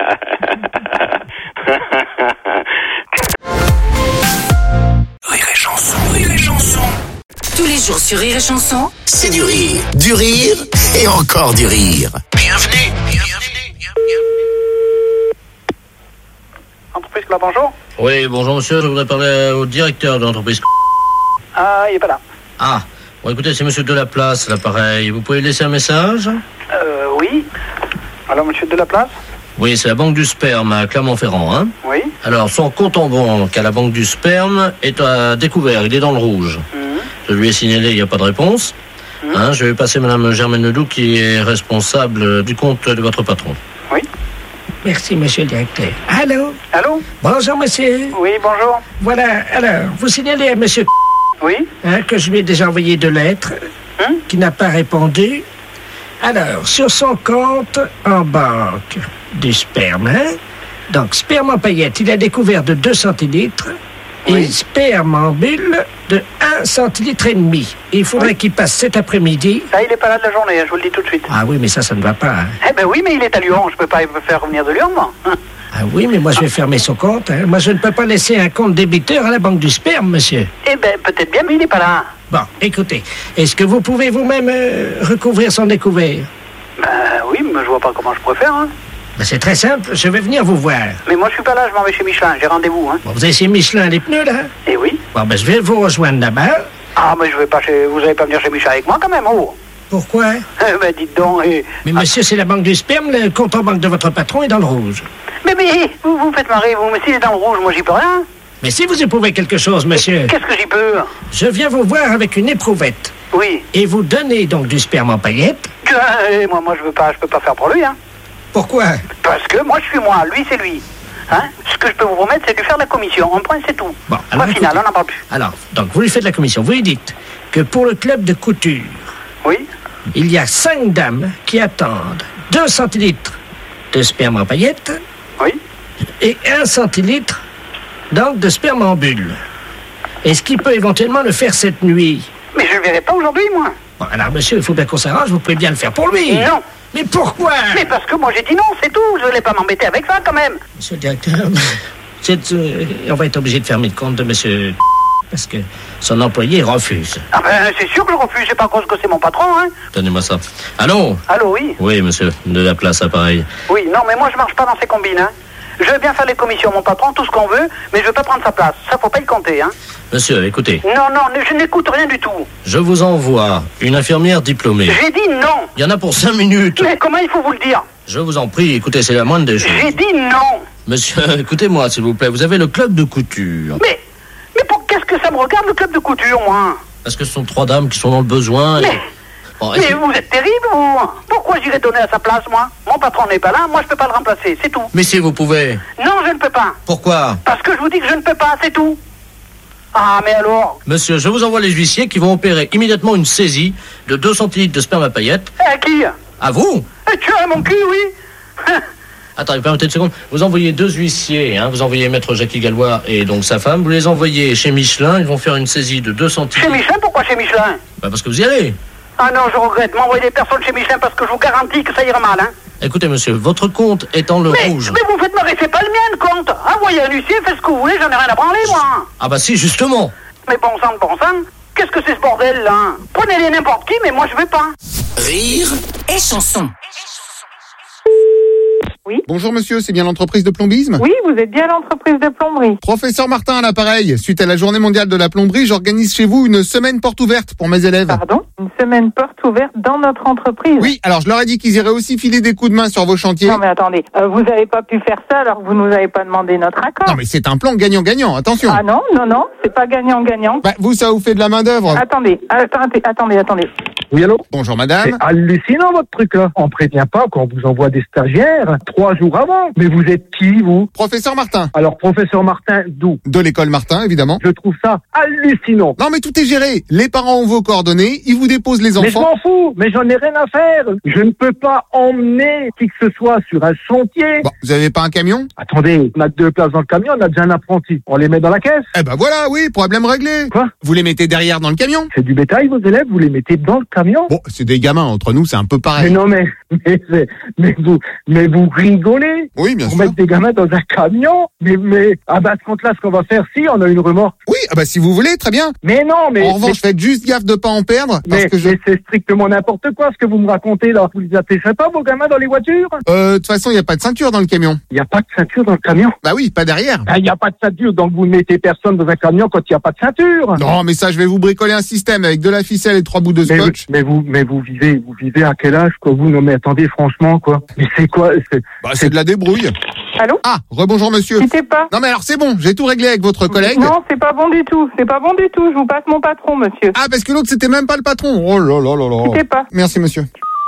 Rire et Chanson, Rire et Chanson. Tous les jours sur Rire et Chanson, c'est du rire, du rire et encore du rire. Bienvenue, bienvenue, bienvenue. Entreprise là, bonjour. Oui, bonjour monsieur, je voudrais parler au directeur de l'entreprise. Ah, il est pas là. Ah, bon écoutez, c'est monsieur Delaplace, l'appareil. Vous pouvez laisser un message? Euh, oui. Alors, monsieur Delaplace? Oui, c'est la Banque du Sperme à Clermont-Ferrand, hein? Oui. Alors, son compte en banque à la Banque du Sperme est à découvert, il est dans le rouge. Mmh. Je lui ai signalé, il n'y a pas de réponse. Mmh. Hein, je vais passer madame Germaine Ledoux qui est responsable du compte de votre patron. Oui. Merci, monsieur le directeur. Allô? Allô? Bonjour, monsieur. Oui, bonjour. Voilà, alors, vous signalez à monsieur oui. Hein, que je lui ai déjà envoyé deux lettres, hein? Qui n'a pas répondu. Alors, sur son compte en banque du sperme, hein? Donc, sperme en paillettes, il a découvert de deux centilitres oui. Et sperme en bulle de un centilitre et demi. Et il faudrait oui. qu'il passe cet après-midi. Là, il n'est pas là de la journée, je vous le dis tout de suite. Ah oui, mais ça, ça ne va pas. Hein. Eh ben oui, mais il est à Lyon, je peux pas le faire revenir de Lyon, moi. Ah oui, mais moi, je vais fermer son compte. Hein. Moi, je ne peux pas laisser un compte débiteur à la Banque du Sperme, monsieur. Eh ben, peut-être bien, mais il n'est pas là. Bon, écoutez, est-ce que vous pouvez vous-même euh, recouvrir son découvert? Ben oui, mais je vois pas comment je pourrais faire, hein. Ben, c'est très simple, je vais venir vous voir. Mais moi, je suis pas là, je m'en vais chez Michelin, j'ai rendez-vous, hein. Bon, vous avez chez Michelin les pneus, là? Eh oui. Bon, ben, je vais vous rejoindre là-bas. Ah, mais je vais pas chez... Vous allez pas venir chez Michelin avec moi, quand même, oh. Pourquoi? Eh ben, dites donc, et... Mais monsieur, c'est la Banque du Sperme, le compte en banque de votre patron est dans le rouge. Mais, mais, vous vous faites marrer, vous, mais s'il est dans le rouge, moi, j'y peux rien. Mais si vous éprouvez quelque chose, monsieur... Qu'est-ce que j'y peux? Je viens vous voir avec une éprouvette. Oui. Et vous donnez donc du sperme en paillettes. Que, euh, moi, moi, je veux pas, je peux pas faire pour lui, hein. Pourquoi? Parce que moi, je suis moi, lui, c'est lui. Hein? Ce que je peux vous promettre, c'est de lui faire la commission. Un point, c'est tout. Bon, point final, on n'en parle plus. Alors, donc, vous lui faites la commission. Vous lui dites que pour le club de couture, oui, il y a cinq dames qui attendent deux centilitres de sperme en paillettes, oui, et un centilitre donc de sperme en bulle. Est-ce qu'il peut éventuellement le faire cette nuit? Mais je ne le verrai pas aujourd'hui, moi. Bon, alors, monsieur, il faut bien qu'on s'arrange, vous pouvez bien le faire pour lui. Non. Mais pourquoi? Mais parce que moi, j'ai dit non, c'est tout. Je ne voulais pas m'embêter avec ça, quand même. Monsieur le directeur, c'est, euh, on va être obligé de fermer le compte de monsieur... parce que son employé refuse. Ah ben, c'est sûr que je refuse. C'est pas cause que c'est mon patron, hein. Donnez-moi ça. Allô? Allô, oui? Oui, monsieur, de la place, appareil. Oui, non, mais moi, je marche pas dans ces combines, hein. Je veux bien faire les commissions, mon patron, tout ce qu'on veut, mais je veux pas prendre sa place. Ça, faut pas y compter, hein. Monsieur, écoutez. Non, non, je n'écoute rien du tout. Je vous envoie une infirmière diplômée. J'ai dit non. Il y en a pour cinq minutes. Mais comment il faut vous le dire? Je vous en prie, écoutez, c'est la moindre des choses. J'ai dit non. Monsieur, écoutez-moi, s'il vous plaît, vous avez le club de couture. Mais, mais pour qu'est-ce que ça me regarde, le club de couture, moi? Parce que ce sont trois dames qui sont dans le besoin. Mais, et... bon, mais vous êtes terrible, vous. Pourquoi j'irais donner à sa place, moi? Mon patron n'est pas là, moi je peux pas le remplacer, c'est tout. Mais si vous pouvez. Non, je ne peux pas. Pourquoi? Parce que je vous dis que je ne peux pas, c'est tout. Ah, mais alors? Monsieur, je vous envoie les huissiers qui vont opérer immédiatement une saisie de deux centilitres de sperme à paillettes. À qui? À vous? Eh, tu as mon cul, oui. Attendez, permettez une seconde. Vous envoyez deux huissiers, hein. Vous envoyez maître Jackie Gallois et donc sa femme. Vous les envoyez chez Michelin. Ils vont faire une saisie de deux centilitres. Chez Michelin? Pourquoi chez Michelin? Bah parce que vous y allez. Ah non, je regrette. M'envoyer des personnes chez Michelin parce que je vous garantis que ça ira mal, hein. Écoutez, monsieur, votre compte est en le mais, rouge. Mais vous faites marrer, c'est pas le mien, le compte. Envoyez un huissier, faites ce que vous voulez, j'en ai rien à branler, moi. Ah bah si, justement. Mais bon sang de bon sang, qu'est-ce que c'est ce bordel, là? Prenez-les n'importe qui, mais moi je vais pas. Rire et chanson. Oui. Bonjour monsieur, c'est bien l'entreprise de plombisme? Oui, vous êtes bien l'entreprise de plomberie. Professeur Martin à l'appareil. Suite à la journée mondiale de la plomberie, j'organise chez vous une semaine porte ouverte pour mes élèves. Pardon? Une semaine porte ouverte dans notre entreprise? Oui, alors je leur ai dit qu'ils iraient aussi filer des coups de main sur vos chantiers. Non mais attendez, euh, vous n'avez pas pu faire ça alors que vous nous avez pas demandé notre accord. Non mais c'est un plan gagnant-gagnant, attention. Ah non, non, non, c'est pas gagnant-gagnant. Bah vous, ça vous fait de la main d'œuvre. Attendez, attendez, attendez, attendez. Oui, allô? Bonjour madame. C'est hallucinant votre truc là. On prévient pas qu'on vous envoie des stagiaires trois jours avant. Mais vous êtes qui, vous? Professeur Martin. Alors, professeur Martin, d'où? De l'école Martin, évidemment. Je trouve ça hallucinant. Non mais tout est géré. Les parents ont vos coordonnées, ils vous déposent les enfants. Mais je m'en fous, mais j'en ai rien à faire. Je ne peux pas emmener qui que ce soit sur un chantier. Bon, vous avez pas un camion? Attendez, on a deux places dans le camion, on a déjà un apprenti. On les met dans la caisse? Eh ben voilà, oui, problème réglé. Quoi? Vous les mettez derrière dans le camion? C'est du bétail, vos élèves, vous les mettez dans le camion? Bon, c'est des gamins, entre nous, c'est un peu pareil. Mais non, mais, mais, mais, mais vous, mais vous rigolez? Oui, bien Pour sûr. mettre des gamins dans un camion? Mais, mais, ah bah, ce compte-là, ce qu'on va faire, si, on a une remorque. Oui, ah bah si vous voulez, très bien. Mais non, mais... En revanche, mais, faites juste gaffe de pas en perdre, parce mais, que je... mais c'est strictement n'importe quoi, ce que vous me racontez, là. Vous les attachez pas, vos gamins, dans les voitures? Euh, de toute façon, il y a pas de ceinture dans le camion. Il y a pas de ceinture dans le camion? Bah oui, pas derrière. Il n'y a pas de ceinture, donc vous ne mettez personne dans un camion quand il n'y a pas de ceinture. Non, mais ça, je vais vous bricoler un système avec de la ficelle et trois bouts de Mais vous, scotch. mais vous, mais vous vivez, vous vivez à quel âge, quoi, vous? Non, mais attendez, franchement, quoi. Mais c'est quoi? C'est, Bah, c'est de la débrouille. Allô? Ah, rebonjour monsieur. Quittez pas. Non mais alors c'est bon, j'ai tout réglé avec votre collègue. Non, c'est pas bon du tout. C'est pas bon du tout. Je vous passe mon patron, monsieur. Ah, parce que l'autre c'était même pas le patron. Oh là là là là. Quittez pas. Merci monsieur.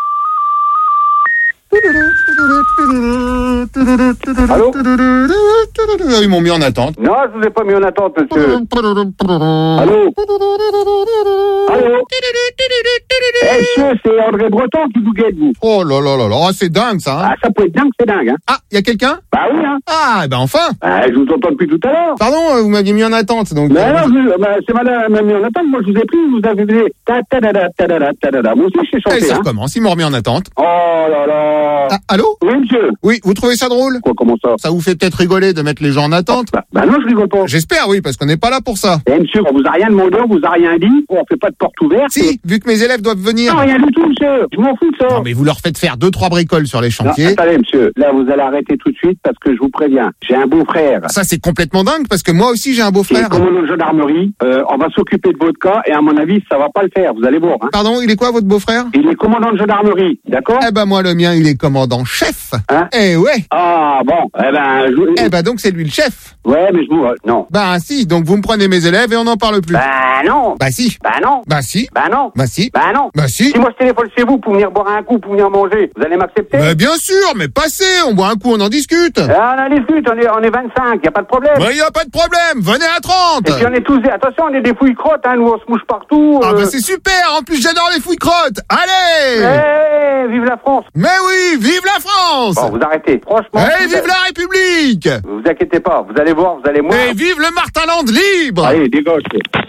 Allô? Ils m'ont mis en attente. Non, je vous ai pas mis en attente, monsieur. Allô? Allô? Eh, monsieur, c'est André Breton qui vous guette, vous. Oh là là là là, c'est dingue ça. Hein. Ah, ça peut être dingue, c'est dingue, hein. Ah, y a quelqu'un? Bah oui, hein. Ah, ben enfin. Bah, je vous entends depuis tout à l'heure. Pardon, vous m'aviez mis en attente, donc. Mais non, je, bah, c'est madame m'a mis en attente. Moi, je vous ai pris, vous avez fait ta ta ta ta ta ta ta ta ta. Moi aussi, je sais chanter, ça hein. recommence, ils m'ont remis en attente. Oh là là. Ah, allô? Oui, monsieur. Oui, vous trouvez ça drôle? Quoi, comment ça? Ça vous fait peut-être rigoler de mettre les gens en attente? Bah, bah non, je rigole pas. J'espère, oui, parce qu'on n'est pas là pour ça. Eh, monsieur, on vous a rien demandé, on vous a rien dit. On fait pas de porte ouverte. Si, vu que mes élèves doivent venir. Non, rien du tout, monsieur. Je m'en fous de ça. Non, mais vous leur faites faire deux, trois bricoles sur les chantiers. Non, attendez, monsieur. Là, vous allez arrêter tout de suite parce que je vous préviens. J'ai un beau-frère. Ça, c'est complètement dingue parce que moi aussi, j'ai un Il est beau-frère. commandant de gendarmerie. Euh, on va s'occuper de votre cas et à mon avis, ça va pas le faire. Vous allez voir, hein. Pardon, il est quoi, votre beau-frère? Il est commandant de gendarmerie. D'accord? Eh ben, moi, le mien, il est commandant chef. Hein? Eh ouais. Ah bon, eh ben... Je... Eh ben donc c'est lui le chef. Ouais, mais je vous... Non. Bah si, donc vous me prenez mes élèves et on n'en parle plus. Bah non. Bah si. Bah non. Bah si. Bah non. Bah si. Bah non. Bah si. Si moi je téléphone chez vous pour venir boire un coup, pour venir manger, vous allez m'accepter? Bah bien sûr, mais passez, on boit un coup, on en discute. Ah, on en discute, on est, on est vingt-cinq, y a pas de problème. Bah y a pas de problème, venez à trente. Et puis on est tous... Attention, on est des fouilles crottes, hein, nous on se mouche partout. Ah euh... bah c'est super, en plus j'adore les fouilles crottes. Allez. Eh, vive la France. Mais oui, vive la France. Bon, vous arrêtez, franchement. Eh, vive la République. Vous vous inquiétez pas, vous allez voir, vous allez voir. Et vive le Martinland libre. Allez, dégage.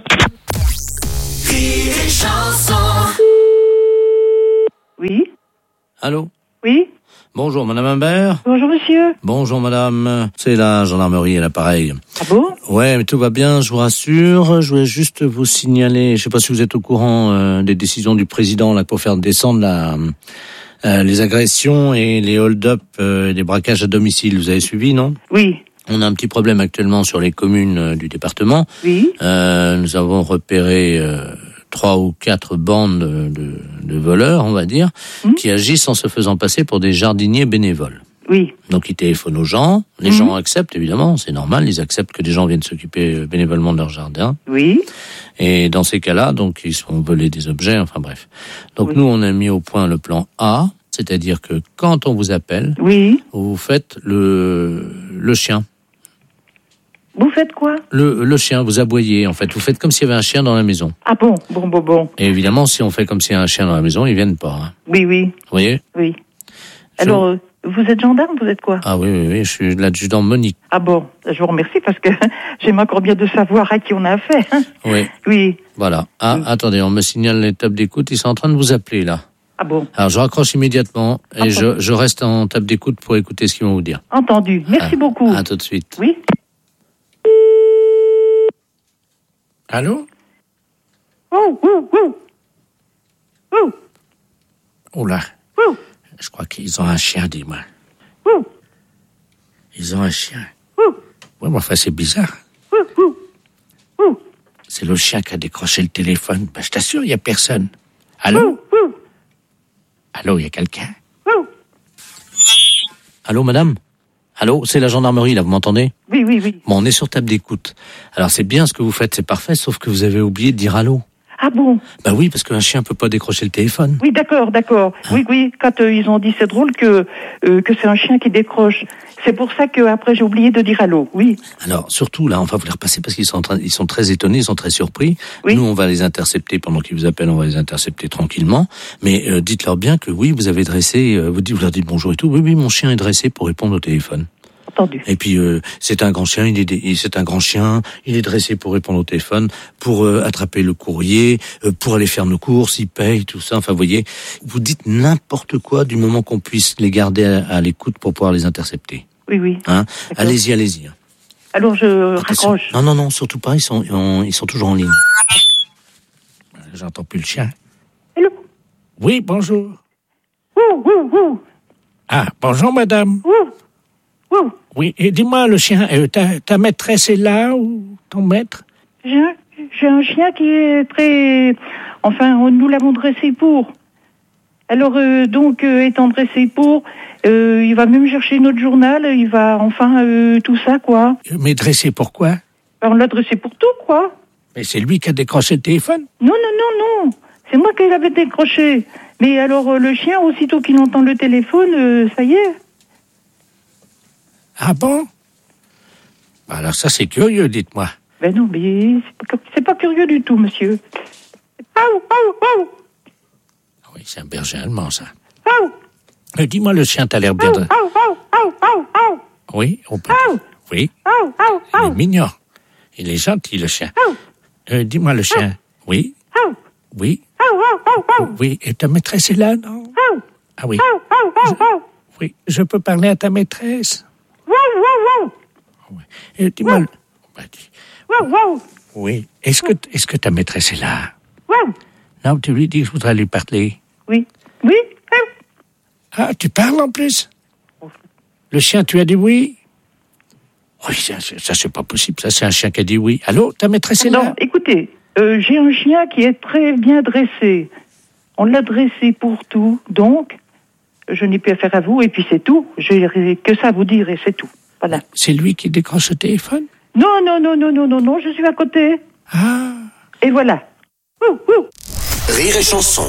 Rire et chanson. Oui. Allô? Oui. Bonjour, madame Imbert. Bonjour, monsieur. Bonjour, madame. C'est la gendarmerie à l'appareil. Ah bon? Ouais, mais tout va bien, je vous rassure. Je voulais juste vous signaler, je sais pas si vous êtes au courant euh, des décisions du président là pour faire descendre la, euh, les agressions et les hold-up euh, et les braquages à domicile. Vous avez suivi, non? Oui. On a un petit problème actuellement sur les communes euh, du département. Oui. Euh, nous avons repéré euh, trois ou quatre bandes de, de, de voleurs, on va dire, mmh. qui agissent en se faisant passer pour des jardiniers bénévoles. Oui. Donc ils téléphonent aux gens, les mmh. gens acceptent évidemment, c'est normal, ils acceptent que des gens viennent s'occuper bénévolement de leur jardin. Oui. Et dans ces cas-là, donc ils se font voler des objets, enfin bref. Donc oui. nous on a mis au point le plan A, c'est-à-dire que quand on vous appelle, oui. vous faites le le chien. Vous faites quoi? Le, le chien, vous aboyez, en fait. Vous faites comme s'il y avait un chien dans la maison. Ah bon, bon, bon, bon. Et évidemment, si on fait comme s'il y a un chien dans la maison, ils viennent pas. Hein. Oui, oui. Vous voyez? Oui. Alors, euh, vous êtes gendarme, vous êtes quoi? Ah oui, oui, oui, je suis l'adjudant Monique. Ah bon, je vous remercie parce que j'aime encore bien de savoir à qui on a affaire. Hein. Oui. Oui. Voilà. Ah, oui. Attendez, on me signale les tables d'écoute, ils sont en train de vous appeler, là. Ah bon? Alors, je raccroche immédiatement et ah, je, je reste en table d'écoute pour écouter ce qu'ils vont vous dire. Entendu. Merci ah, beaucoup. À tout de suite. Oui. Allô? Oh, oh, oh. Oh. Oh là. Oh. Je crois qu'ils ont un chien, dis-moi. Oh. Ils ont un chien. Oh. Oui, mais enfin, c'est bizarre. Oh. Oh. Oh. C'est le chien qui a décroché le téléphone. Ben, je t'assure, il n'y a personne. Allô? Oh. Oh. Allô, il y a quelqu'un? Oh. Allô, madame? Allô, c'est la gendarmerie, là, vous m'entendez? Oui, oui, oui. Bon, on est sur table d'écoute. Alors, c'est bien ce que vous faites, c'est parfait, sauf que vous avez oublié de dire allô. Ah bon? Bah oui, parce qu'un chien peut pas décrocher le téléphone. Oui, d'accord, d'accord. Hein? Oui, oui, quand euh, ils ont dit, c'est drôle que euh, que c'est un chien qui décroche. C'est pour ça que après j'ai oublié de dire allô, oui. Alors, surtout, là, on va vous les repasser parce qu'ils sont en train, ils sont très étonnés, ils sont très surpris. Oui. Nous, on va les intercepter pendant qu'ils vous appellent, on va les intercepter tranquillement. Mais euh, dites-leur bien que oui, vous avez dressé, euh, vous, dites, vous leur dites bonjour et tout. Oui, oui, mon chien est dressé pour répondre au téléphone. Entendu. Et puis euh, c'est un grand chien, il est c'est un grand chien, il est dressé pour répondre au téléphone, pour euh, attraper le courrier, euh, pour aller faire nos courses, il paye tout ça. Enfin, vous voyez, vous dites n'importe quoi du moment qu'on puisse les garder à, à l'écoute pour pouvoir les intercepter. Oui, oui. Hein? Allez-y, allez-y. Alors je Attention. raccroche. Non, non, non, surtout pas. Ils sont, ils sont toujours en ligne. J'entends plus le chien. Hello. Oui, bonjour. Ouh, ouh, ouh. Ah, bonjour, madame. Ouh. Ouh. Oui, et dis-moi, le chien, euh, ta, ta maîtresse est là ou ton maître? J'ai un, j'ai un chien qui est très... Enfin, nous l'avons dressé pour. Alors, euh, donc, euh, étant dressé pour, euh, il va même chercher notre journal, il va, enfin, euh, tout ça, quoi. Mais dressé pourquoi? On l'a dressé pour tout, quoi. Mais c'est lui qui a décroché le téléphone? Non, non, non, non. C'est moi qui l'avais décroché. Mais alors, euh, le chien, aussitôt qu'il entend le téléphone, euh, ça y est. Ah bon? Alors ça, c'est curieux, dites-moi. Ben non, mais c'est pas, c'est pas curieux du tout, monsieur. Aou, aou, aou. Oui, c'est un berger allemand, ça. Aou. Euh, dis-moi, le chien, t'as l'air bien... Aou, aou, aou, aou, aou, aou. Oui, on peut... Aou. Oui. Aou, aou, Il aou. est mignon. Il est gentil, le chien. Aou. Euh, dis-moi, le chien. Oui. Aou. Oui. Aou, aou, aou, aou. Oui, et ta maîtresse est là, non? Aou. Ah oui. Aou, aou, aou, aou. Oui, je peux parler à ta maîtresse? Wow, wow, wow. Oui. Et dis-moi... Wow. Bah, dis... Wow, wow. Oui. Est-ce que, est-ce que ta maîtresse est là? Wow. Non, tu lui dis que je voudrais lui parler. Oui. Oui. Ah, tu parles en plus? Le chien, tu as dit oui? Oui, ça, ça c'est pas possible. Ça, c'est un chien qui a dit oui. Allô, ta maîtresse est là? Non, écoutez, euh, j'ai un chien qui est très bien dressé. On l'a dressé pour tout, donc... Je n'ai plus affaire à vous et puis c'est tout. J'ai que ça à vous dire et c'est tout. Voilà. C'est lui qui décroche le téléphone? Non, non, non, non, non, non, non, je suis à côté. Ah. Et voilà. Ouh, ouh. Rire et chanson.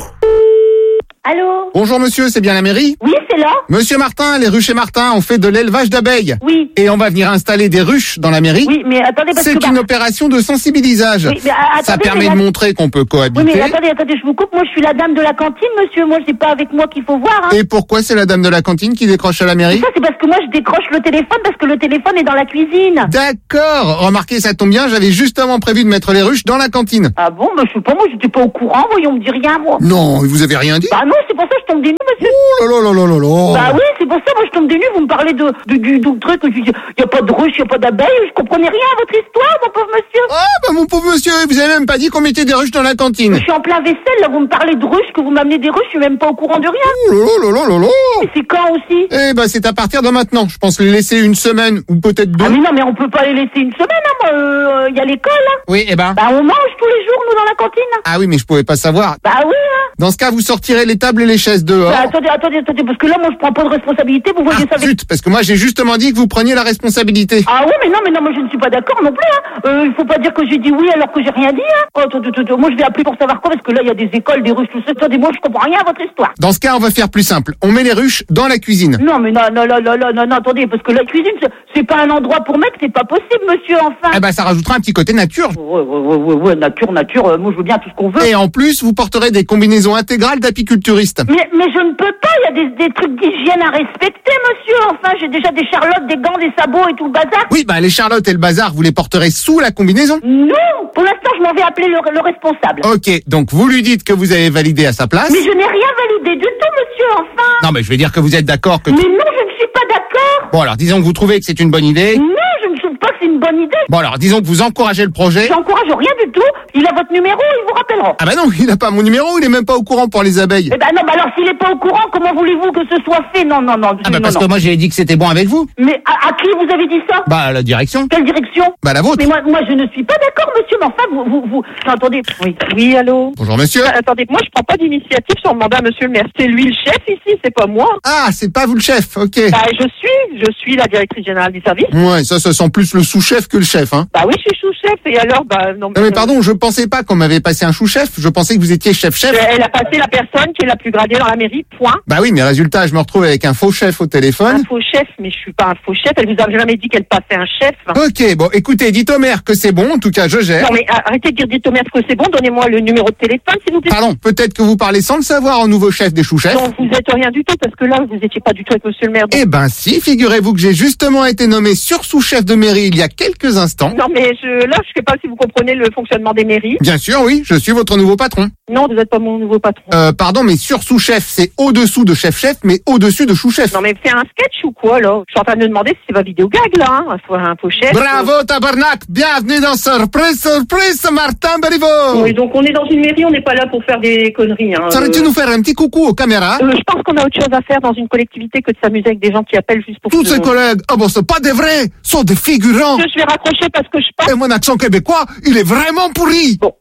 Allô? Bonjour monsieur, c'est bien la mairie? Oui, c'est là. Monsieur Martin, les ruches et Martin ont fait de l'élevage d'abeilles. Oui. Et on va venir installer des ruches dans la mairie. Oui, mais attendez, parce C'est que... une bah... opération de sensibilisage. Oui, mais, attendez, Ça permet mais... de montrer qu'on peut cohabiter. Oui, mais attendez, attendez, je vous coupe. Moi, je suis la dame de la cantine, monsieur. Moi, c'est pas avec moi qu'il faut voir, hein. Et pourquoi c'est la dame de la cantine qui décroche à la mairie? Ça, c'est parce que moi, je décroche le téléphone parce que le téléphone est dans la cuisine. D'accord. Remarquez, ça tombe bien, j'avais justement prévu de mettre les ruches dans la cantine. Ah bon? Bah, je sais pas, moi, j'étais pas au courant. Voyons, on me dit rien, moi. Non, vous avez rien dit? Bah non, c'est pour ça que je tombe des nues, monsieur. Oh là là là là là. Bah oui, c'est pour ça, moi, je tombe des nues. Vous me parlez de, de, du, du truc, il y a pas de ruches, il y a pas d'abeilles. Je comprenais rien à votre histoire, mon pauvre monsieur. Ah, bah, mon pauvre monsieur, vous avez même pas dit qu'on mettait des ruches dans la cantine. Je suis en plein vaisselle, là, vous me parlez de ruches, que vous m'amenez des ruches, je suis même pas au courant de rien. Oh là là là là là. Mais c'est quand aussi? Eh ben, c'est à partir de maintenant. Je pense les laisser une semaine ou peut-être deux. Ah mais non, mais on peut pas les laisser une semaine, hein, moi, il euh, y a l'école, hein. Oui, eh ben. Bah on mange tous les jours, nous, dans la cantine. Ah oui, mais je pouvais pas savoir. Bah oui, hein. Dans ce cas, vous sortirez les tables et les chaises dehors. Bah, attendez, attendez, attendez, parce que là, moi, je prends pas de responsabilité, vous voyez Ah, ça avec... zut, parce que moi, j'ai justement dit que vous preniez la responsabilité. Ah oui, mais non, mais non, moi, je ne suis pas d'accord non plus, hein. Euh, il faut pas dire que j'ai dit oui alors que j'ai rien dit, hein. Oh, attendez, attendez, moi, je vais appeler pour savoir quoi, parce que là, il y a des écoles, des ruches, tout ça. Attendez, moi, je comprends rien à votre histoire. Dans ce cas, on va faire plus simple. On met les ruches dans la cuisine. Non, mais non, non, non, non, non, non, non, attendez, parce que la cuisine, c'est- c'est pas un endroit pour mettre, c'est pas possible, monsieur, enfin. Eh ben, ça rajoutera un petit côté nature. Ouais, ouais, ouais, ouais, ouais, nature, nature, euh, moi, je veux bien tout ce qu'on veut. Et en plus, vous porterez des combinaisons intégrales d'apiculturistes. Mais, mais je ne peux pas, il y a des, des trucs d'hygiène à respecter, monsieur. Enfin, j'ai déjà des charlottes, des gants, des sabots et tout le bazar. Oui, bah, les charlottes et le bazar, vous les porterez sous la combinaison. Non, pour l'instant, je m'en vais appeler le, le responsable. Ok, donc vous lui dites que vous avez validé à sa place. Mais je n'ai rien validé du tout, monsieur, enfin. Non, mais je vais dire que vous êtes d'accord que... Mais non, je ne suis pas d'accord. Bon, alors, disons que vous trouvez que c'est une bonne idée. Non, je ne trouve pas que c'est une bonne idée. Bon, alors, disons que vous encouragez le projet. J'encourage rien du tout. Il a votre numéro, il vous rappellera. Ah bah non, il n'a pas mon numéro, il est même pas au courant pour les abeilles. Eh ben non, bah alors s'il est pas au courant, comment voulez-vous que ce soit fait? Non, non, non. Ah bah non, parce non. que moi j'ai dit que c'était bon avec vous. Mais à, à qui vous avez dit ça? Bah à la direction. Quelle direction? Bah la vôtre. Mais moi, moi je ne suis pas d'accord, monsieur, mais enfin, vous, vous, vous... Non, attendez. Oui, oui, allô? Bonjour monsieur. Ah, attendez, moi je prends pas d'initiative sur le mandat, monsieur le maire. C'est lui le chef ici, c'est pas moi. Ah, c'est pas vous le chef, ok. Bah je suis, je suis la directrice générale du service. Ouais, ça, ça sent plus le sous-chef que le chef, hein. Bah oui, je suis sous-chef, et alors, bah non. Non mais pardon, je pensais pas qu'on m'avait passé un sous-chef, je pensais que vous étiez chef-chef. Elle a passé la personne qui est la plus gradée dans la mairie, point. Bah oui, mais résultat, je me retrouve avec un faux chef au téléphone. Un faux chef, mais je suis pas un faux chef. Elle vous a jamais dit qu'elle passait un chef. Ok, bon, écoutez, dites au maire que c'est bon, en tout cas, je gère. Non mais arrêtez de dire dites au maire que c'est bon, donnez-moi le numéro de téléphone s'il vous plaît. Pardon, peut-être que vous parlez sans le savoir au nouveau chef des sous-chefs. Non, vous êtes rien du tout, parce que là, vous étiez pas du tout avec monsieur le maire. donc- Eh ben si, figurez-vous que j'ai justement été nommé sur-sous-chef de mairie il y a quelques instants. Non mais je, là, je sais pas si vous comprenez le fonctionnement des mairies. Bien sûr, oui, je suis votre nouveau patron. Non, vous n'êtes pas mon nouveau patron. Euh, pardon, mais sur-sous-chef, c'est au-dessous de chef-chef, mais au-dessus de sous-chef. Non mais fais un sketch ou quoi là? Je suis en train de me demander si c'est pas vidéo gag là, hein. Un faux, un faux chef. Bravo, tabarnak! Bienvenue dans Surprise, Surprise, Martin Beriveau! Oui, donc on est dans une mairie, on n'est pas là pour faire des conneries. Hein. Saurais-tu Euh, nous faire un petit coucou aux caméras? euh, je pense qu'on a autre chose à faire dans une collectivité que de s'amuser avec des gens qui appellent juste pour... Tous que- ces collègues, ah bon, c'est pas des vrais, sont des figurants. Je vais raccrocher parce que je pense... Et mon accent québécois, il est vraiment pourri. Bon.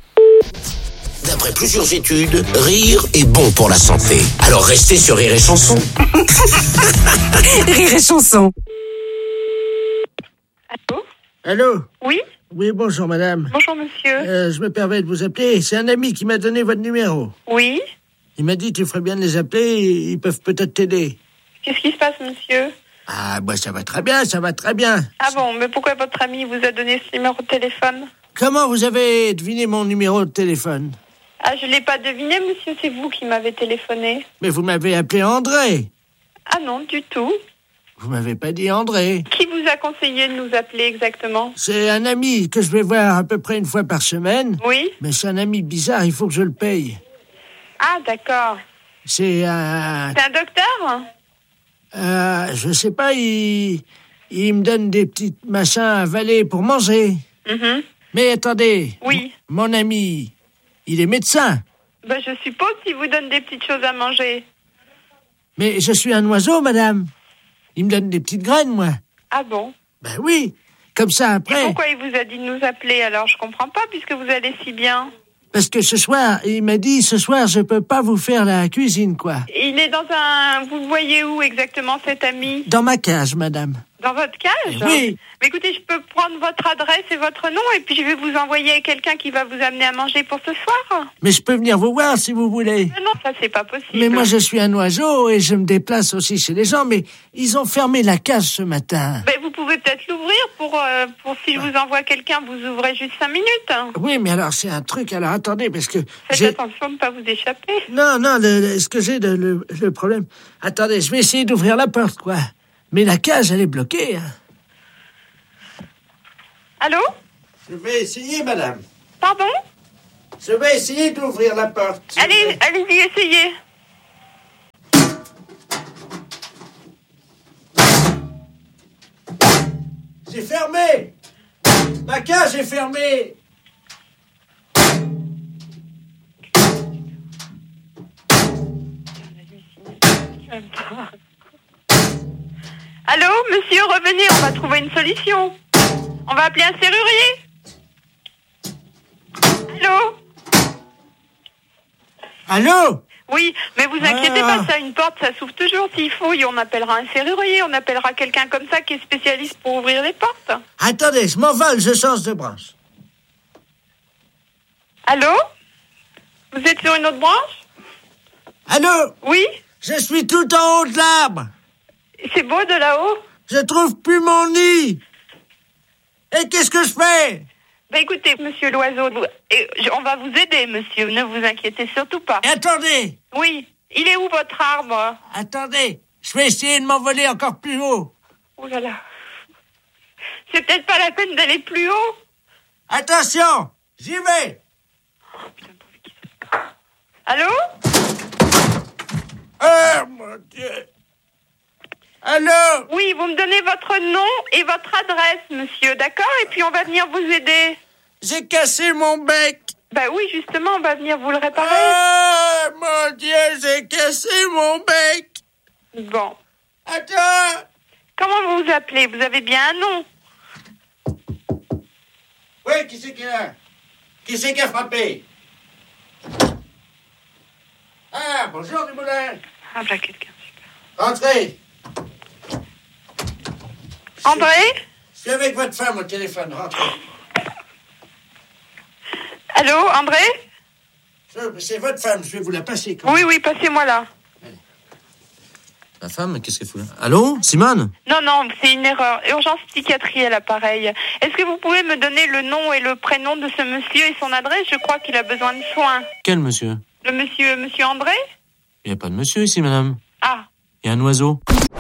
D'après plusieurs études, rire est bon pour la santé. Alors restez sur Rire et Chanson. Rire et chanson. Allô? Oui? Oui, bonjour madame. Bonjour, monsieur. Euh, je me permets de vous appeler. C'est un ami qui m'a donné votre numéro. Oui? Il m'a dit tu ferais bien de les appeler, ils peuvent peut-être t'aider. Qu'est-ce qui se passe, monsieur? Ah, bah ça va très bien, ça va très bien. Ah bon, mais pourquoi votre ami vous a donné ce numéro de téléphone? Comment vous avez deviné mon numéro de téléphone? Ah, je l'ai pas deviné, monsieur, c'est vous qui m'avez téléphoné. Mais vous m'avez appelé André. Ah non, du tout. Vous m'avez pas dit André. Qui vous a conseillé de nous appeler exactement? C'est un ami que je vais voir à peu près une fois par semaine. Oui? Mais c'est un ami bizarre, il faut que je le paye. Ah, d'accord. C'est un... C'est un docteur? Euh, je sais pas, il... il me donne des petits machins à avaler pour manger. Mhm. Mais attendez. Oui. M- Mon ami, il est médecin. Ben, je suppose qu'il vous donne des petites choses à manger. Mais je suis un oiseau, madame. Il me donne des petites graines, moi. Ah bon? Ben oui. Comme ça, Et après... pourquoi il vous a dit de nous appeler alors? Je comprends pas, puisque vous allez si bien. Parce que ce soir, il m'a dit, ce soir, je peux pas vous faire la cuisine, quoi. Et il est dans un... Vous le voyez où exactement, cet ami? Dans ma cage, madame. Dans votre cage? Oui. Mais écoutez, je peux prendre votre adresse et votre nom et puis je vais vous envoyer quelqu'un qui va vous amener à manger pour ce soir. Mais je peux venir vous voir si vous voulez. Mais non, ça c'est pas possible. Mais moi je suis un oiseau et je me déplace aussi chez les gens, mais ils ont fermé la cage ce matin. Ben, vous pouvez peut-être l'ouvrir pour, euh, pour si je vous envoie quelqu'un, vous ouvrez juste cinq minutes. Oui, mais alors c'est un truc, alors attendez, parce que... Faites j'ai... attention de ne pas vous échapper. Non, non, le, le- ce que j'ai, le, le, le problème... Attendez, je vais essayer d'ouvrir la porte, quoi. Mais la cage, elle est bloquée. Hein. Allô? Je vais essayer, madame. Pardon? Je vais essayer d'ouvrir la porte. Allez, allez-y, essayez. C'est fermé. Ma cage est fermée. Allô, monsieur, revenez, on va trouver une solution. On va appeler un serrurier. Allô? Allô? Oui, mais vous inquiétez Ah. pas, ça, une porte, ça s'ouvre toujours s'il faut. Et on appellera un serrurier, on appellera quelqu'un comme ça qui est spécialiste pour ouvrir les portes. Attendez, je m'envole, je change de branche. Allô? Vous êtes sur une autre branche? Allô? Oui? Je suis tout en haut de l'arbre. C'est beau de là-haut? Je trouve plus mon nid. Et qu'est-ce que je fais? Bah écoutez, monsieur l'oiseau, vous- et je- on va vous aider, monsieur, ne vous inquiétez surtout pas. Et attendez. Oui, il est où votre arbre? Attendez, je vais essayer de m'envoler encore plus haut. Oh là là. C'est peut-être pas la peine d'aller plus haut. Attention, j'y vais. Allô? Oh mon Dieu. Allô? Oui, vous me donnez votre nom et votre adresse, monsieur, d'accord? Et puis on va venir vous aider. J'ai cassé mon bec. Bah oui, justement, on va venir vous le réparer. Oh mon Dieu, j'ai cassé mon bec. Bon. Attends. Comment vous vous appelez? Vous avez bien un nom? Oui, qui c'est qui a? Qui c'est qui a frappé? Ah, bonjour Dumoulin. Ah, bah quelqu'un. Entrez. André? Je suis avec votre femme au téléphone, rentrez. Allô, André? Je- C'est votre femme, je vais vous la passer. Quand Oui, oui, passez-moi là. La femme, qu'est-ce qu'elle fout là? Allô, Simone? Non, non, c'est une erreur. Urgence psychiatrie à l'appareil. Est-ce que vous pouvez me donner le nom et le prénom de ce monsieur et son adresse? Je crois qu'il a besoin de soins. Quel monsieur? Le monsieur, monsieur André? Il n'y a pas de monsieur ici, madame. Ah. Il y a un oiseau.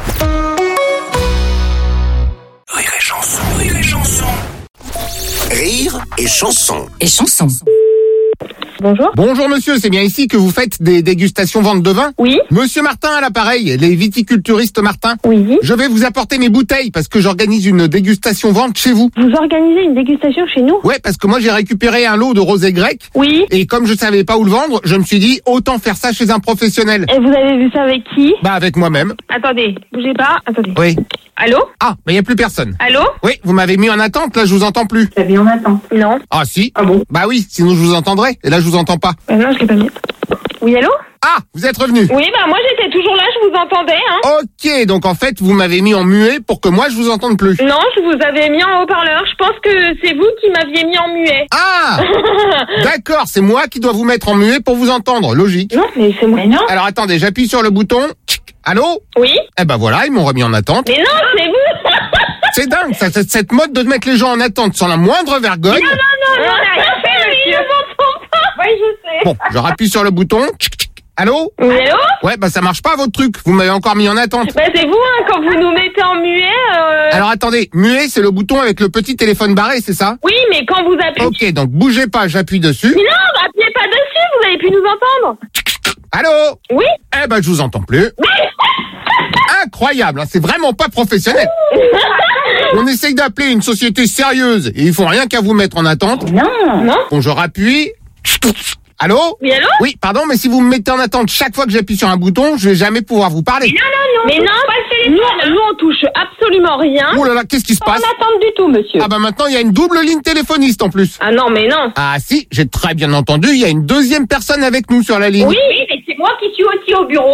Rire et chanson, rire et chanson. Rire et chanson. Et chanson. Bonjour. Bonjour monsieur, c'est bien ici que vous faites des dégustations vente de vin? Oui. Monsieur Martin à l'appareil, les viticulturistes Martin. Oui. Je vais vous apporter mes bouteilles parce que j'organise une dégustation vente chez vous. Vous organisez une dégustation chez nous? Ouais, parce que moi j'ai récupéré un lot de rosé grec. Oui. Et comme je savais pas où le vendre, je me suis dit autant faire ça chez un professionnel. Et vous avez vu ça avec qui? Bah avec moi-même. Attendez, bougez pas. Attendez. Oui. Allô? Ah, mais il y a plus personne. Allô? Oui, vous m'avez mis en attente, là je vous entends plus. T'as mis en attente? Non. Ah si. Ah bon? Bah oui, sinon je vous entendrais. Et là je vous entends pas. Bah non, je l'ai pas mis. Oui, allô? Ah, vous êtes revenu. Oui, bah moi j'étais toujours là, je vous entendais, hein. Ok, donc en fait vous m'avez mis en muet pour que moi je vous entende plus. Non, je vous avais mis en haut-parleur. Je pense que c'est vous qui m'aviez mis en muet. Ah d'accord, c'est moi qui dois vous mettre en muet pour vous entendre, logique. Non, mais c'est moi. Mais non. Alors attendez, j'appuie sur le bouton. Tchic. Allô? Oui. Eh ben voilà, ils m'ont remis en attente. Mais non, c'est vous. C'est dingue, ça, cette, cette mode de mettre les gens en attente sans la moindre vergogne. Non, non, non, non, on n'a rien fait, monsieur. Je m'entends pas. Oui, je sais. Bon, je rappuie sur le bouton. Tchic, tchic. Allô? Oui, allô? Ouais, bah ça marche pas votre truc, vous m'avez encore mis en attente. Bah c'est vous, hein, quand vous nous mettez en muet. Euh... Alors attendez, muet c'est le bouton avec le petit téléphone barré, c'est ça? Oui, mais quand vous appuyez... Ok, donc bougez pas, j'appuie dessus. Mais non, appuyez pas dessus, vous avez pu nous entendre. Allô? Oui? Eh ben je vous entends plus. Incroyable, hein, c'est vraiment pas professionnel. On essaye d'appeler une société sérieuse et ils font rien qu'à vous mettre en attente. Non. Non. Bon, je rappuie. Allô? Oui, allô? Oui, pardon, mais si vous me mettez en attente chaque fois que j'appuie sur un bouton, je vais jamais pouvoir vous parler. Mais non, non, non. Mais non, pas le téléphone. Nous, nous, on touche absolument rien. Oh là là, qu'est-ce qui se Pas passe? en attente du tout, monsieur. Ah bah maintenant, il y a une double ligne téléphoniste en plus. Ah non, mais non. Ah si, j'ai très bien entendu, il y a une deuxième personne avec nous sur la ligne. Oui, oui, mais c'est moi qui suis aussi au bureau, chez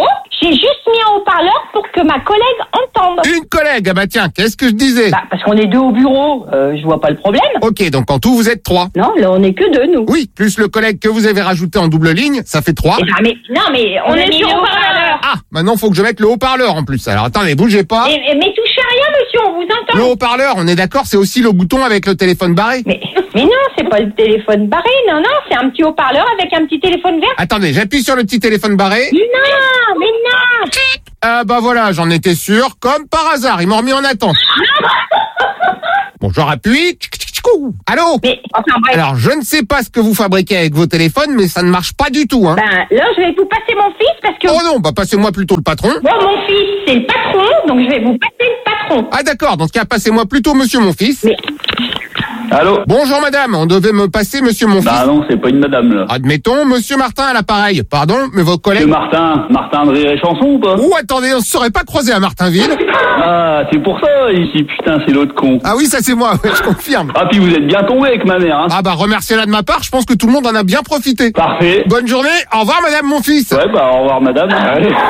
j'ai juste mis un haut-parleur pour que ma collègue entende. Une collègue, ah bah tiens, qu'est-ce que je disais? Bah, parce qu'on est deux au bureau, euh, je vois pas le problème. Ok, donc en tout, vous êtes trois. Non, là, on est que deux, nous. Oui, plus le collègue que vous avez rajouté en double ligne, ça fait trois. Eh ben, mais, non, mais on, on est est sur mis le haut-parleur. Ah, maintenant, faut que je mette le haut-parleur en plus. Alors, attendez, bougez pas. Et, et- mais touchez à rien, monsieur, on vous entend. Le haut-parleur, on est d'accord, c'est aussi le bouton avec le téléphone barré. Mais, mais non, c'est pas le téléphone barré, non, non, c'est un petit haut-parleur avec un petit téléphone vert. Attendez, j'appuie sur le petit téléphone barré. Non, mais non. Ah bah voilà, j'en étais sûr, comme par hasard, ils m'ont remis en attente. Bon, je rappuie. Tchic, tchic, tchic, ouh. Allô? Mais, enfin, bref. Alors, je ne sais pas ce que vous fabriquez avec vos téléphones, mais ça ne marche pas du tout, hein. Ben, là, je vais vous passer mon fils parce que... Oh non, bah passez-moi plutôt le patron. Bon, mon fils, c'est le patron, donc je vais vous passer le patron. Ah d'accord, dans ce cas, passez-moi plutôt monsieur mon fils. Mais... Allô? Bonjour madame, on devait me passer monsieur mon fils. Bah non, c'est pas une madame, là. Admettons, monsieur Martin à l'appareil. Pardon, mais vos collègues... Monsieur Martin, Martin de Rire et Chanson ou pas? Oh, attendez, on se serait pas croisé à Martinville. Ah, c'est pour ça, ici, putain, c'est l'autre con. Ah oui, ça c'est moi, ouais, je confirme. Ah, puis vous êtes bien tombé avec ma mère, hein. Ah bah, remerciez-la de ma part, je pense que tout le monde en a bien profité. Parfait. Bonne journée, au revoir madame mon fils. Ouais, bah au revoir madame. Allez. Rire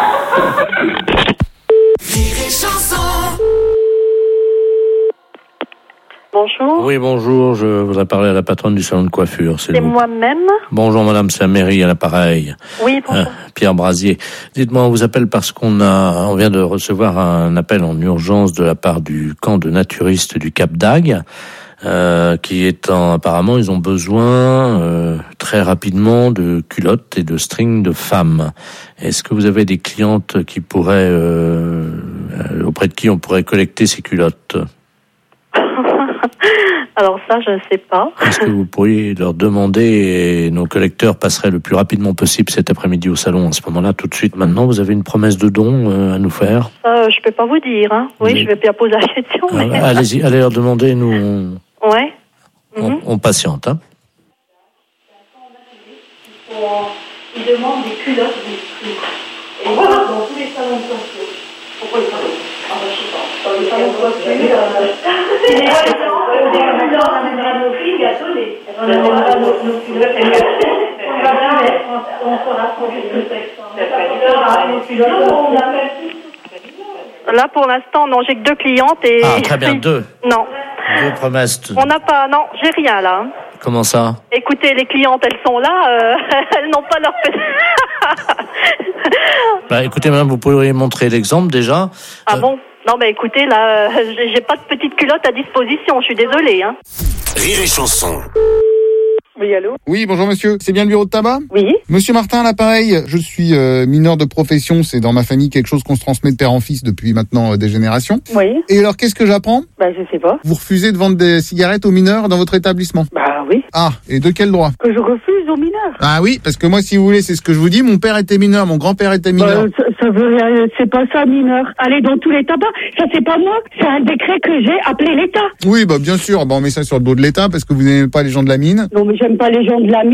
et chanson. Bonjour, Oui, bonjour, je voudrais parler à la patronne du salon de coiffure. c'est moi-même. Bonjour madame, c'est Améry à l'appareil. Oui, bonjour. Euh, Pierre Brasier. Dites-moi, on vous appelle parce qu'on a, on vient de recevoir un appel en urgence de la part du camp de naturistes du Cap d'Agde, euh, qui est en, apparemment, ils ont besoin euh, très rapidement de culottes et de strings de femmes. Est-ce que vous avez des clientes qui pourraient, euh, euh, auprès de qui on pourrait collecter ces culottes? Alors ça, je ne sais pas. Est-ce que vous pourriez leur demander et nos collecteurs passeraient le plus rapidement possible cet après-midi au salon à ce moment-là, tout de suite maintenant? Vous avez une promesse de don euh, à nous faire? Ça, je peux pas vous dire. Hein. Oui, Mais- je vais bien poser la question. Ah, mais... Allez-y, allez leur demander, nous on, Ouais. on, Mhm. on patiente. Hein. Ils demandent des culottes, des strings. Et voilà, dans tous les salons de coiffure. Pourquoi ils parlent? Ah bah, je sais pas. Dans les salons de coiffure, euh... les on amènera nos filles à donner. On amènera nos culottes. On va bien mettre. On saura ce que c'est. Là, pour l'instant, non, j'ai que deux clientes et... Ah, très bien, deux. Non. Deux promesses. de- On n'a pas... Non, j'ai rien, là. hein. Comment ça? Écoutez, les clientes, elles sont là, euh, elles n'ont pas leur... Bah, écoutez, madame, vous pourriez montrer l'exemple déjà. Ah bon? Non, mais écoutez, là, euh, j'ai j'ai pas de petite culotte à disposition, je suis désolée, hein. Rire et chanson. Oui, allô? Oui, bonjour monsieur, c'est bien le bureau de tabac? Oui. Monsieur Martin à l'appareil, je suis euh, mineur de profession, c'est dans ma famille quelque chose qu'on se transmet de père en fils depuis maintenant euh, des générations. Oui. Et alors qu'est-ce que j'apprends? Bah, je sais pas. Vous refusez de vendre des cigarettes aux mineurs dans votre établissement? Bah oui. Ah, et de quel droit? Que je refuse aux mineurs. Ah oui, parce que moi si vous voulez, c'est ce que je vous dis, mon père était mineur, mon grand-père était mineur. Bah, ça, ça veut rien, c'est pas ça, mineur. Allez dans tous les tabacs, ça c'est pas moi, c'est un décret que j'ai appelé l'État. Oui, bah bien sûr, bah, on met ça sur le dos de l'État parce que vous n'aimez pas les gens de la mine. Non, mais j'aime pas les gens de la mine.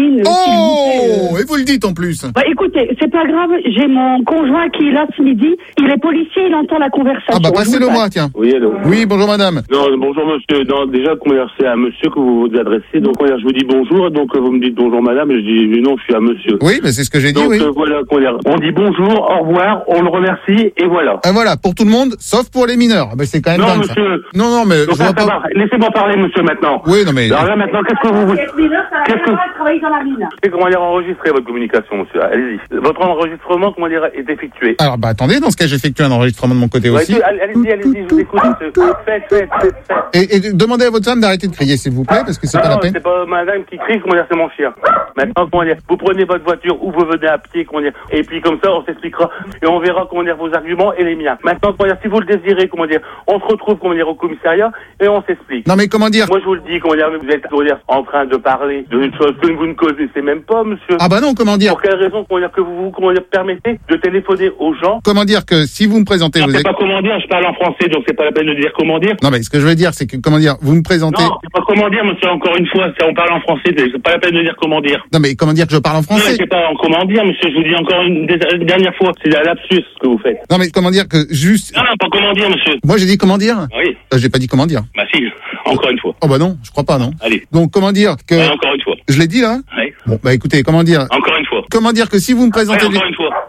Oh, et vous le dites en plus. Bah écoutez, c'est pas grave, j'ai mon conjoint qui est là ce midi, il est policier, il entend la conversation. Ah bah Je passez-le vous moi, passe. tiens. Oui, allô. Oui, bonjour madame. Non, bonjour monsieur. Non, déjà, comment dire, c'est à monsieur que vous vous adressez. Donc, comment dire, je vous dis bonjour, et donc euh, vous me dites bonjour madame, et je dis non, je suis à monsieur. Oui, mais c'est ce que j'ai dit, Donc oui. euh, voilà, comment dire, on dit bonjour, au revoir, on le remercie, et voilà. Ah voilà, pour tout le monde, sauf pour les mineurs. Ah bah, c'est quand même Non, dingue, ça. monsieur. Non, non, mais Donc, je vois à pas. savoir, laissez-moi parler, monsieur, maintenant. Oui, non mais. Alors là, maintenant, qu'est-ce que vous voulez? Qu'est-ce que travailler dans la mine. Et comment dire, enregistrer votre communication, monsieur. Allez-y. Votre enregistrement, comment dire, est effectué. Alors bah attendez, dans ce cas, j'effectue un enregistrement de mon côté Ouais, aussi. allez- Allez-y, allez-y, je vous écoute. monsieur. Faites, faites, faites, faites. Et, et demandez à votre femme d'arrêter de crier, s'il vous plaît, parce que c'est pas Non, la peine. c'est pas madame qui crie, comment dire, c'est mon chien. Maintenant, comment dire, vous prenez votre voiture ou vous venez à pied, comment dire, et puis comme ça, on s'expliquera et on verra, comment dire, vos arguments et les miens. Maintenant, comment dire, si vous le désirez, comment dire, on se retrouve, comment dire, au commissariat et on s'explique. Non mais comment dire? Moi, je vous le dis, comment dire, vous êtes, comment dire, en train de parler d'une chose que vous ne connaissez même pas, monsieur. Ah bah non, comment dire? Pour quelle raison, comment dire, que vous vous, comment dire, permettez de téléphoner aux gens? Comment dire que si vous me présentez, Non, vous c'est êtes... pas comment dire, je parle en français, donc c'est pas la peine de dire comment dire. Non mais ce que je veux dire, c'est que comment dire, vous me présentez. Non, c'est pas comment dire, monsieur, encore une fois, c'est on parle en français, c'est pas la peine de dire comment dire. Non mais comment dire que je parle en Non, mais français? c'est pas en comment dire, monsieur, je vous dis encore une, des- une dernière fois, c'est un lapsus ce que vous faites. Non mais comment dire que juste. Non, non, pas comment dire, monsieur. Moi j'ai dit comment dire? Oui. Euh, J'ai pas dit comment dire. Bah si, encore une fois. Oh bah non, je crois pas non. Allez. Donc comment dire que. Ouais, encore une fois. Je l'ai dit là? Oui. Bon bah écoutez, comment dire? Encore une fois. Comment dire que si vous me présentez Ouais, des... encore une fois.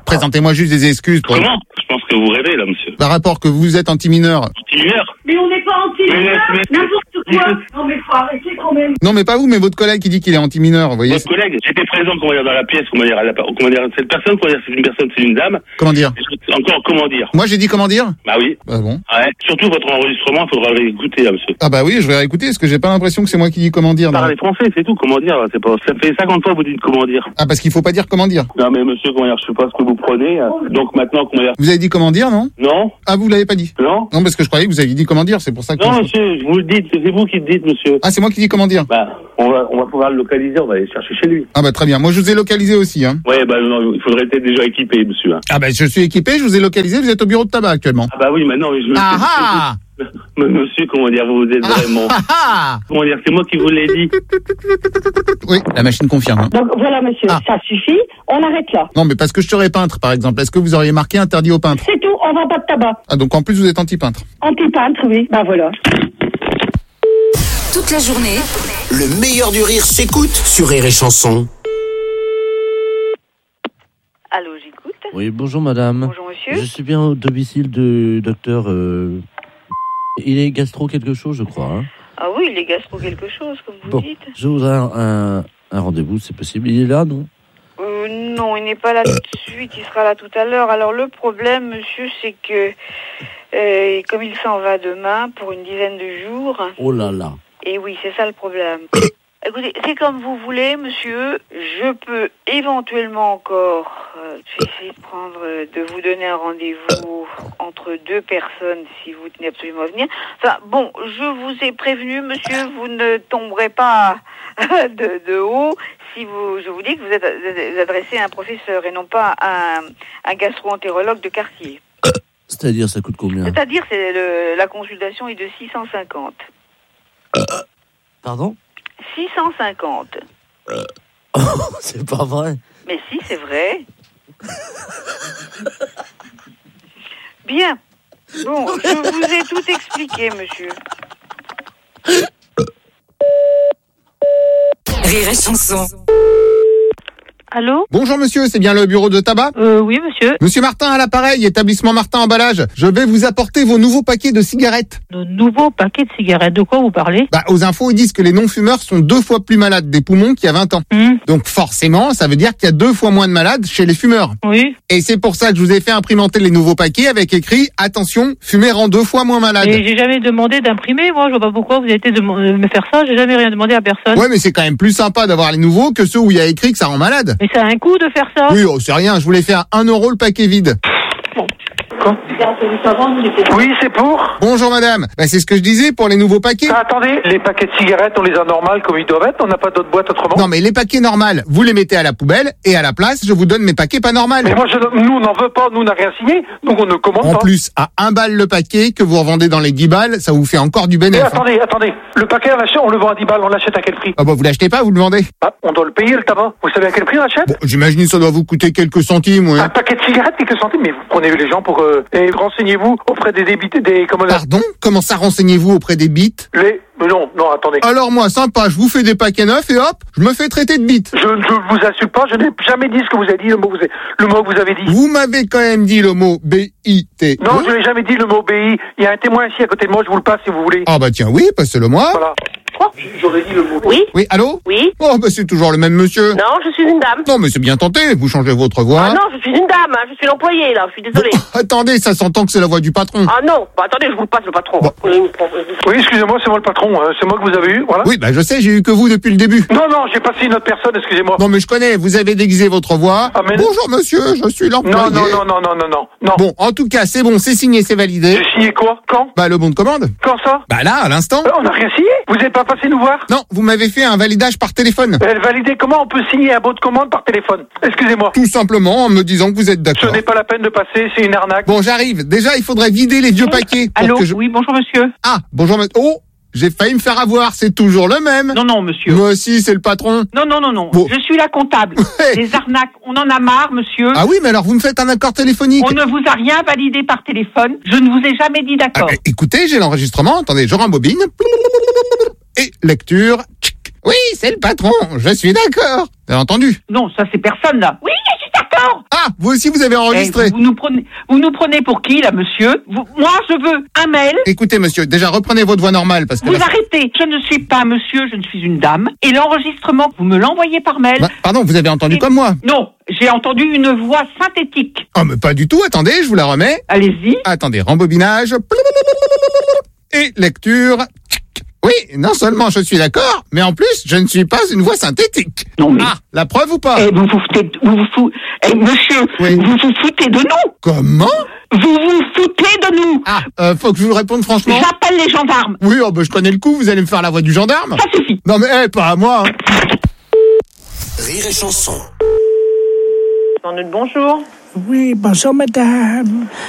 Présentez-moi juste des excuses pour... Comment? Je pense que vous rêvez, là, monsieur. Par rapport que vous êtes anti-mineur. Anti-mineur? Mais on n'est pas anti-mineur, n'importe quoi. Non mais faut arrêter quand même. Non, mais pas vous, mais votre collègue qui dit qu'il est anti-mineur, vous voyez. Votre collègue, j'étais présent, comment dire, dans la pièce, comment dire, à la, comment dire, cette personne, comment dire, c'est une personne, c'est une dame. Comment dire? Encore, comment dire? Moi, j'ai dit comment dire? Bah oui. Bah bon. Ouais. Surtout votre enregistrement, il faudra l'écouter, là, monsieur. Ah bah oui, je vais réécouter, parce que j'ai pas l'impression que c'est moi qui dis comment dire. Parlez français, c'est tout, comment dire, c'est pas, ça fait cinquante fois que vous dites comment dire. Ah, parce qu'il faut pas dire comment dire. Non, mais monsieur, comment dire, je sais pas ce que vous prenez, donc maintenant, comment dire. Vous avez dit comment dire, non? Non. Ah, vous l'avez pas dit? Non. Non, parce que je croyais que vous aviez dit comment dire, c'est pour ça que... Non, monsieur, vous le dites, c'est vous qui le dites, monsieur. Ah, c'est moi qui dis comment dire? Bah, on va, on va pouvoir le localiser, on va aller chercher chez lui. Ah bah très bien, moi je vous ai localisé aussi, hein. Ouais, bah non, il faudrait être déjà équipé, monsieur. Hein. Ah bah je suis équipé, je vous ai localisé, vous êtes au bureau de tabac actuellement. Ah bah oui, maintenant, je... Ah ah. Mais monsieur, comment dire, vous êtes vraiment... Ah ah. Comment dire, c'est moi qui vous l'ai dit. Oui, la machine confirme. Hein. Donc voilà monsieur, Ah. ça suffit, on arrête là. Non, mais parce que je serais peintre, par exemple. Est-ce que vous auriez marqué interdit aux peintres? C'est tout, on vend pas de tabac. Ah, donc en plus vous êtes anti-peintre. Anti-peintre, oui, bah voilà. Toute la journée, Le meilleur du rire s'écoute sur Rire et Chanson. Allô, j'écoute. Oui, bonjour madame. Bonjour monsieur. Je suis bien au domicile du docteur... Euh... Il est gastro quelque chose, je crois. Hein. Ah oui, il est gastro quelque chose, comme vous Bon, dites. je voudrais un, un, un rendez-vous, c'est possible. Il est là, non? Euh, non, il n'est pas là tout de suite, il sera là tout à l'heure. Alors le problème, monsieur, c'est que euh, comme il s'en va demain pour une dizaine de jours... Oh là là. Et oui, c'est ça le problème. Écoutez, c'est comme vous voulez, monsieur. Je peux éventuellement encore euh, essayer de prendre, euh, de vous donner un rendez-vous entre deux personnes si vous tenez absolument à venir. Enfin, bon, je vous ai prévenu, monsieur, vous ne tomberez pas de, de haut si vous, je vous dis que vous êtes vous adressez à un professeur et non pas à un, un gastro-entérologue de quartier. C'est-à-dire, ça coûte combien? C'est-à-dire, c'est le, la consultation est de six cent cinquante. Pardon? six cent cinquante. Oh, c'est pas vrai. Mais si, c'est vrai. Bien. Bon, je vous ai tout expliqué, monsieur. Rire et Chanson. Allô? Bonjour monsieur, c'est bien le bureau de tabac? Euh, oui, monsieur. Monsieur Martin à l'appareil, établissement Martin Emballage. Je vais vous apporter vos nouveaux paquets de cigarettes. De nouveaux paquets de cigarettes, de quoi vous parlez? Bah, aux infos, ils disent que les non-fumeurs sont deux fois plus malades des poumons qu'il y a vingt ans. Mmh. Donc forcément, ça veut dire qu'il y a deux fois moins de malades chez les fumeurs. Oui. Et c'est pour ça que je vous ai fait imprimenter les nouveaux paquets avec écrit « Attention, fumer rend deux fois moins malade ». Et j'ai jamais demandé d'imprimer, moi, je vois pas pourquoi vous avez été de me faire ça, j'ai jamais rien demandé à personne. Ouais, mais c'est quand même plus sympa d'avoir les nouveaux que ceux où il y a écrit que ça rend malade. Mais ça a un coût de faire ça? Oui, oh, c'est rien, je voulais faire un euro le paquet vide. Oui, c'est pour. Bonjour madame, bah, c'est ce que je disais pour les nouveaux paquets. Ah, attendez, les paquets de cigarettes, on les a normales comme ils doivent être, on n'a pas d'autres boîtes autrement. Non mais les paquets normales, vous les mettez à la poubelle et à la place, je vous donne mes paquets pas normales. Mais moi, je, nous, on n'en veut pas, nous, on n'a rien signé, donc on ne commande En pas. plus, à un balle le paquet que vous revendez dans les dix balles, ça vous fait encore du Mais bénéfice. attendez, attendez, le paquet, on, l'achète, on le vend à dix balles, on l'achète à quel prix? Ah bah vous l'achetez pas, vous le vendez. Ah, on doit le payer, le tabac. Vous savez à quel prix on l'achète? Bon, j'imagine que ça doit vous coûter quelques centimes, ouais. Un paquet de cigarettes, quelques centimes, mais vous prenez les gens pour... Euh, et renseignez-vous auprès des débités, des... Comment Pardon? Comment ça renseignez-vous auprès des bites? Les... Mais non, non, attendez. Alors moi, sympa, je vous fais des paquets neufs et hop, je me fais traiter de bites. Je ne vous insulte pas, je n'ai jamais dit ce que vous avez dit, le mot que vous avez, le mot que vous avez dit. Vous m'avez quand même dit le mot B I T. Non, je n'ai jamais dit le mot B I. Il y a un témoin ici à côté de moi, je vous le passe si vous voulez. Ah bah tiens, oui, passez-le moi. Voilà. J'aurais dit le mot. Oui. Oui, allô? Oui. Oh bah c'est toujours le même monsieur. Non, je suis une dame. Non mais c'est bien tenté, vous changez votre voix. Ah non, je suis une dame, hein, je suis l'employé là, je suis désolée. Bon, attendez, ça s'entend que c'est la voix du patron. Ah non, bah attendez, je vous le passe le patron. Bon. Oui, excusez-moi, c'est moi le patron, hein, c'est moi que vous avez eu, voilà. Oui, bah je sais, j'ai eu que vous depuis le début. Non, non, j'ai passé une autre personne, excusez-moi. Non mais je connais, vous avez déguisé votre voix. Ah, mais... Bonjour monsieur, je suis l'employé. Non, non, non, non, non, non, non, non. Bon, en tout cas, c'est bon, c'est signé, c'est validé. J'ai signé quoi? Quand? Bah le bon de commande. Quand ça? Bah là, à l'instant. Euh, on n'a rien signé. Vous n'êtes pas passé nous voir? Non, vous m'avez fait un validage par téléphone. Elle validé, comment on peut signer un bon de commande par téléphone? Excusez-moi. Tout simplement en me disant que vous êtes Ce d'accord. n'est pas la peine de passer, c'est une arnaque. Bon, j'arrive. Déjà, il faudrait vider les vieux paquets. pour Allô? que je... Oui, bonjour monsieur. Ah, bonjour monsieur. Oh, j'ai failli me faire avoir, c'est toujours le même. Non, non, monsieur. Moi aussi, c'est le patron. Non, non, non, non. Bon. Je suis la comptable. Ouais. Les arnaques, on en a marre, monsieur. Ah oui, mais alors vous me faites un accord téléphonique. On ne vous a rien validé par téléphone. Je ne vous ai jamais dit Ah, d'accord. bah, écoutez, j'ai l'enregistrement. Attendez, je rembobine. Et lecture. Oui, c'est le patron. Je suis d'accord. T'as entendu? Non, ça c'est personne là. Oui, je suis d'accord. alors? Ah, vous aussi vous avez enregistré. Eh, vous, nous prenez, vous nous prenez pour qui, là, monsieur? vous, Moi, je veux un mail. Écoutez, monsieur, déjà reprenez votre voix normale parce que... Vous là... arrêtez. Je ne suis pas monsieur, je ne suis une dame. Et l'enregistrement, vous me l'envoyez par mail. Bah, pardon, vous avez entendu Et... comme moi? Non, j'ai entendu une voix synthétique. Oh, mais pas du tout, attendez, je vous la remets. Allez-y. Attendez, rembobinage. Et lecture. Oui, non seulement je suis d'accord, mais en plus, je ne suis pas une voix synthétique. Non mais... Ah, la preuve ou pas? Eh, vous vous foutez... Vous vous foutez... Eh, monsieur, oui. vous vous foutez de nous. Comment? Vous vous foutez de nous. Ah, euh, faut que je vous réponde franchement. J'appelle les gendarmes. Oui, oh, bah, je connais le coup, vous allez me faire la voix du gendarme. Ça suffit. Non mais, eh, pas à moi. Hein. Rire et chanson. Bonjour. Oui, bonjour madame.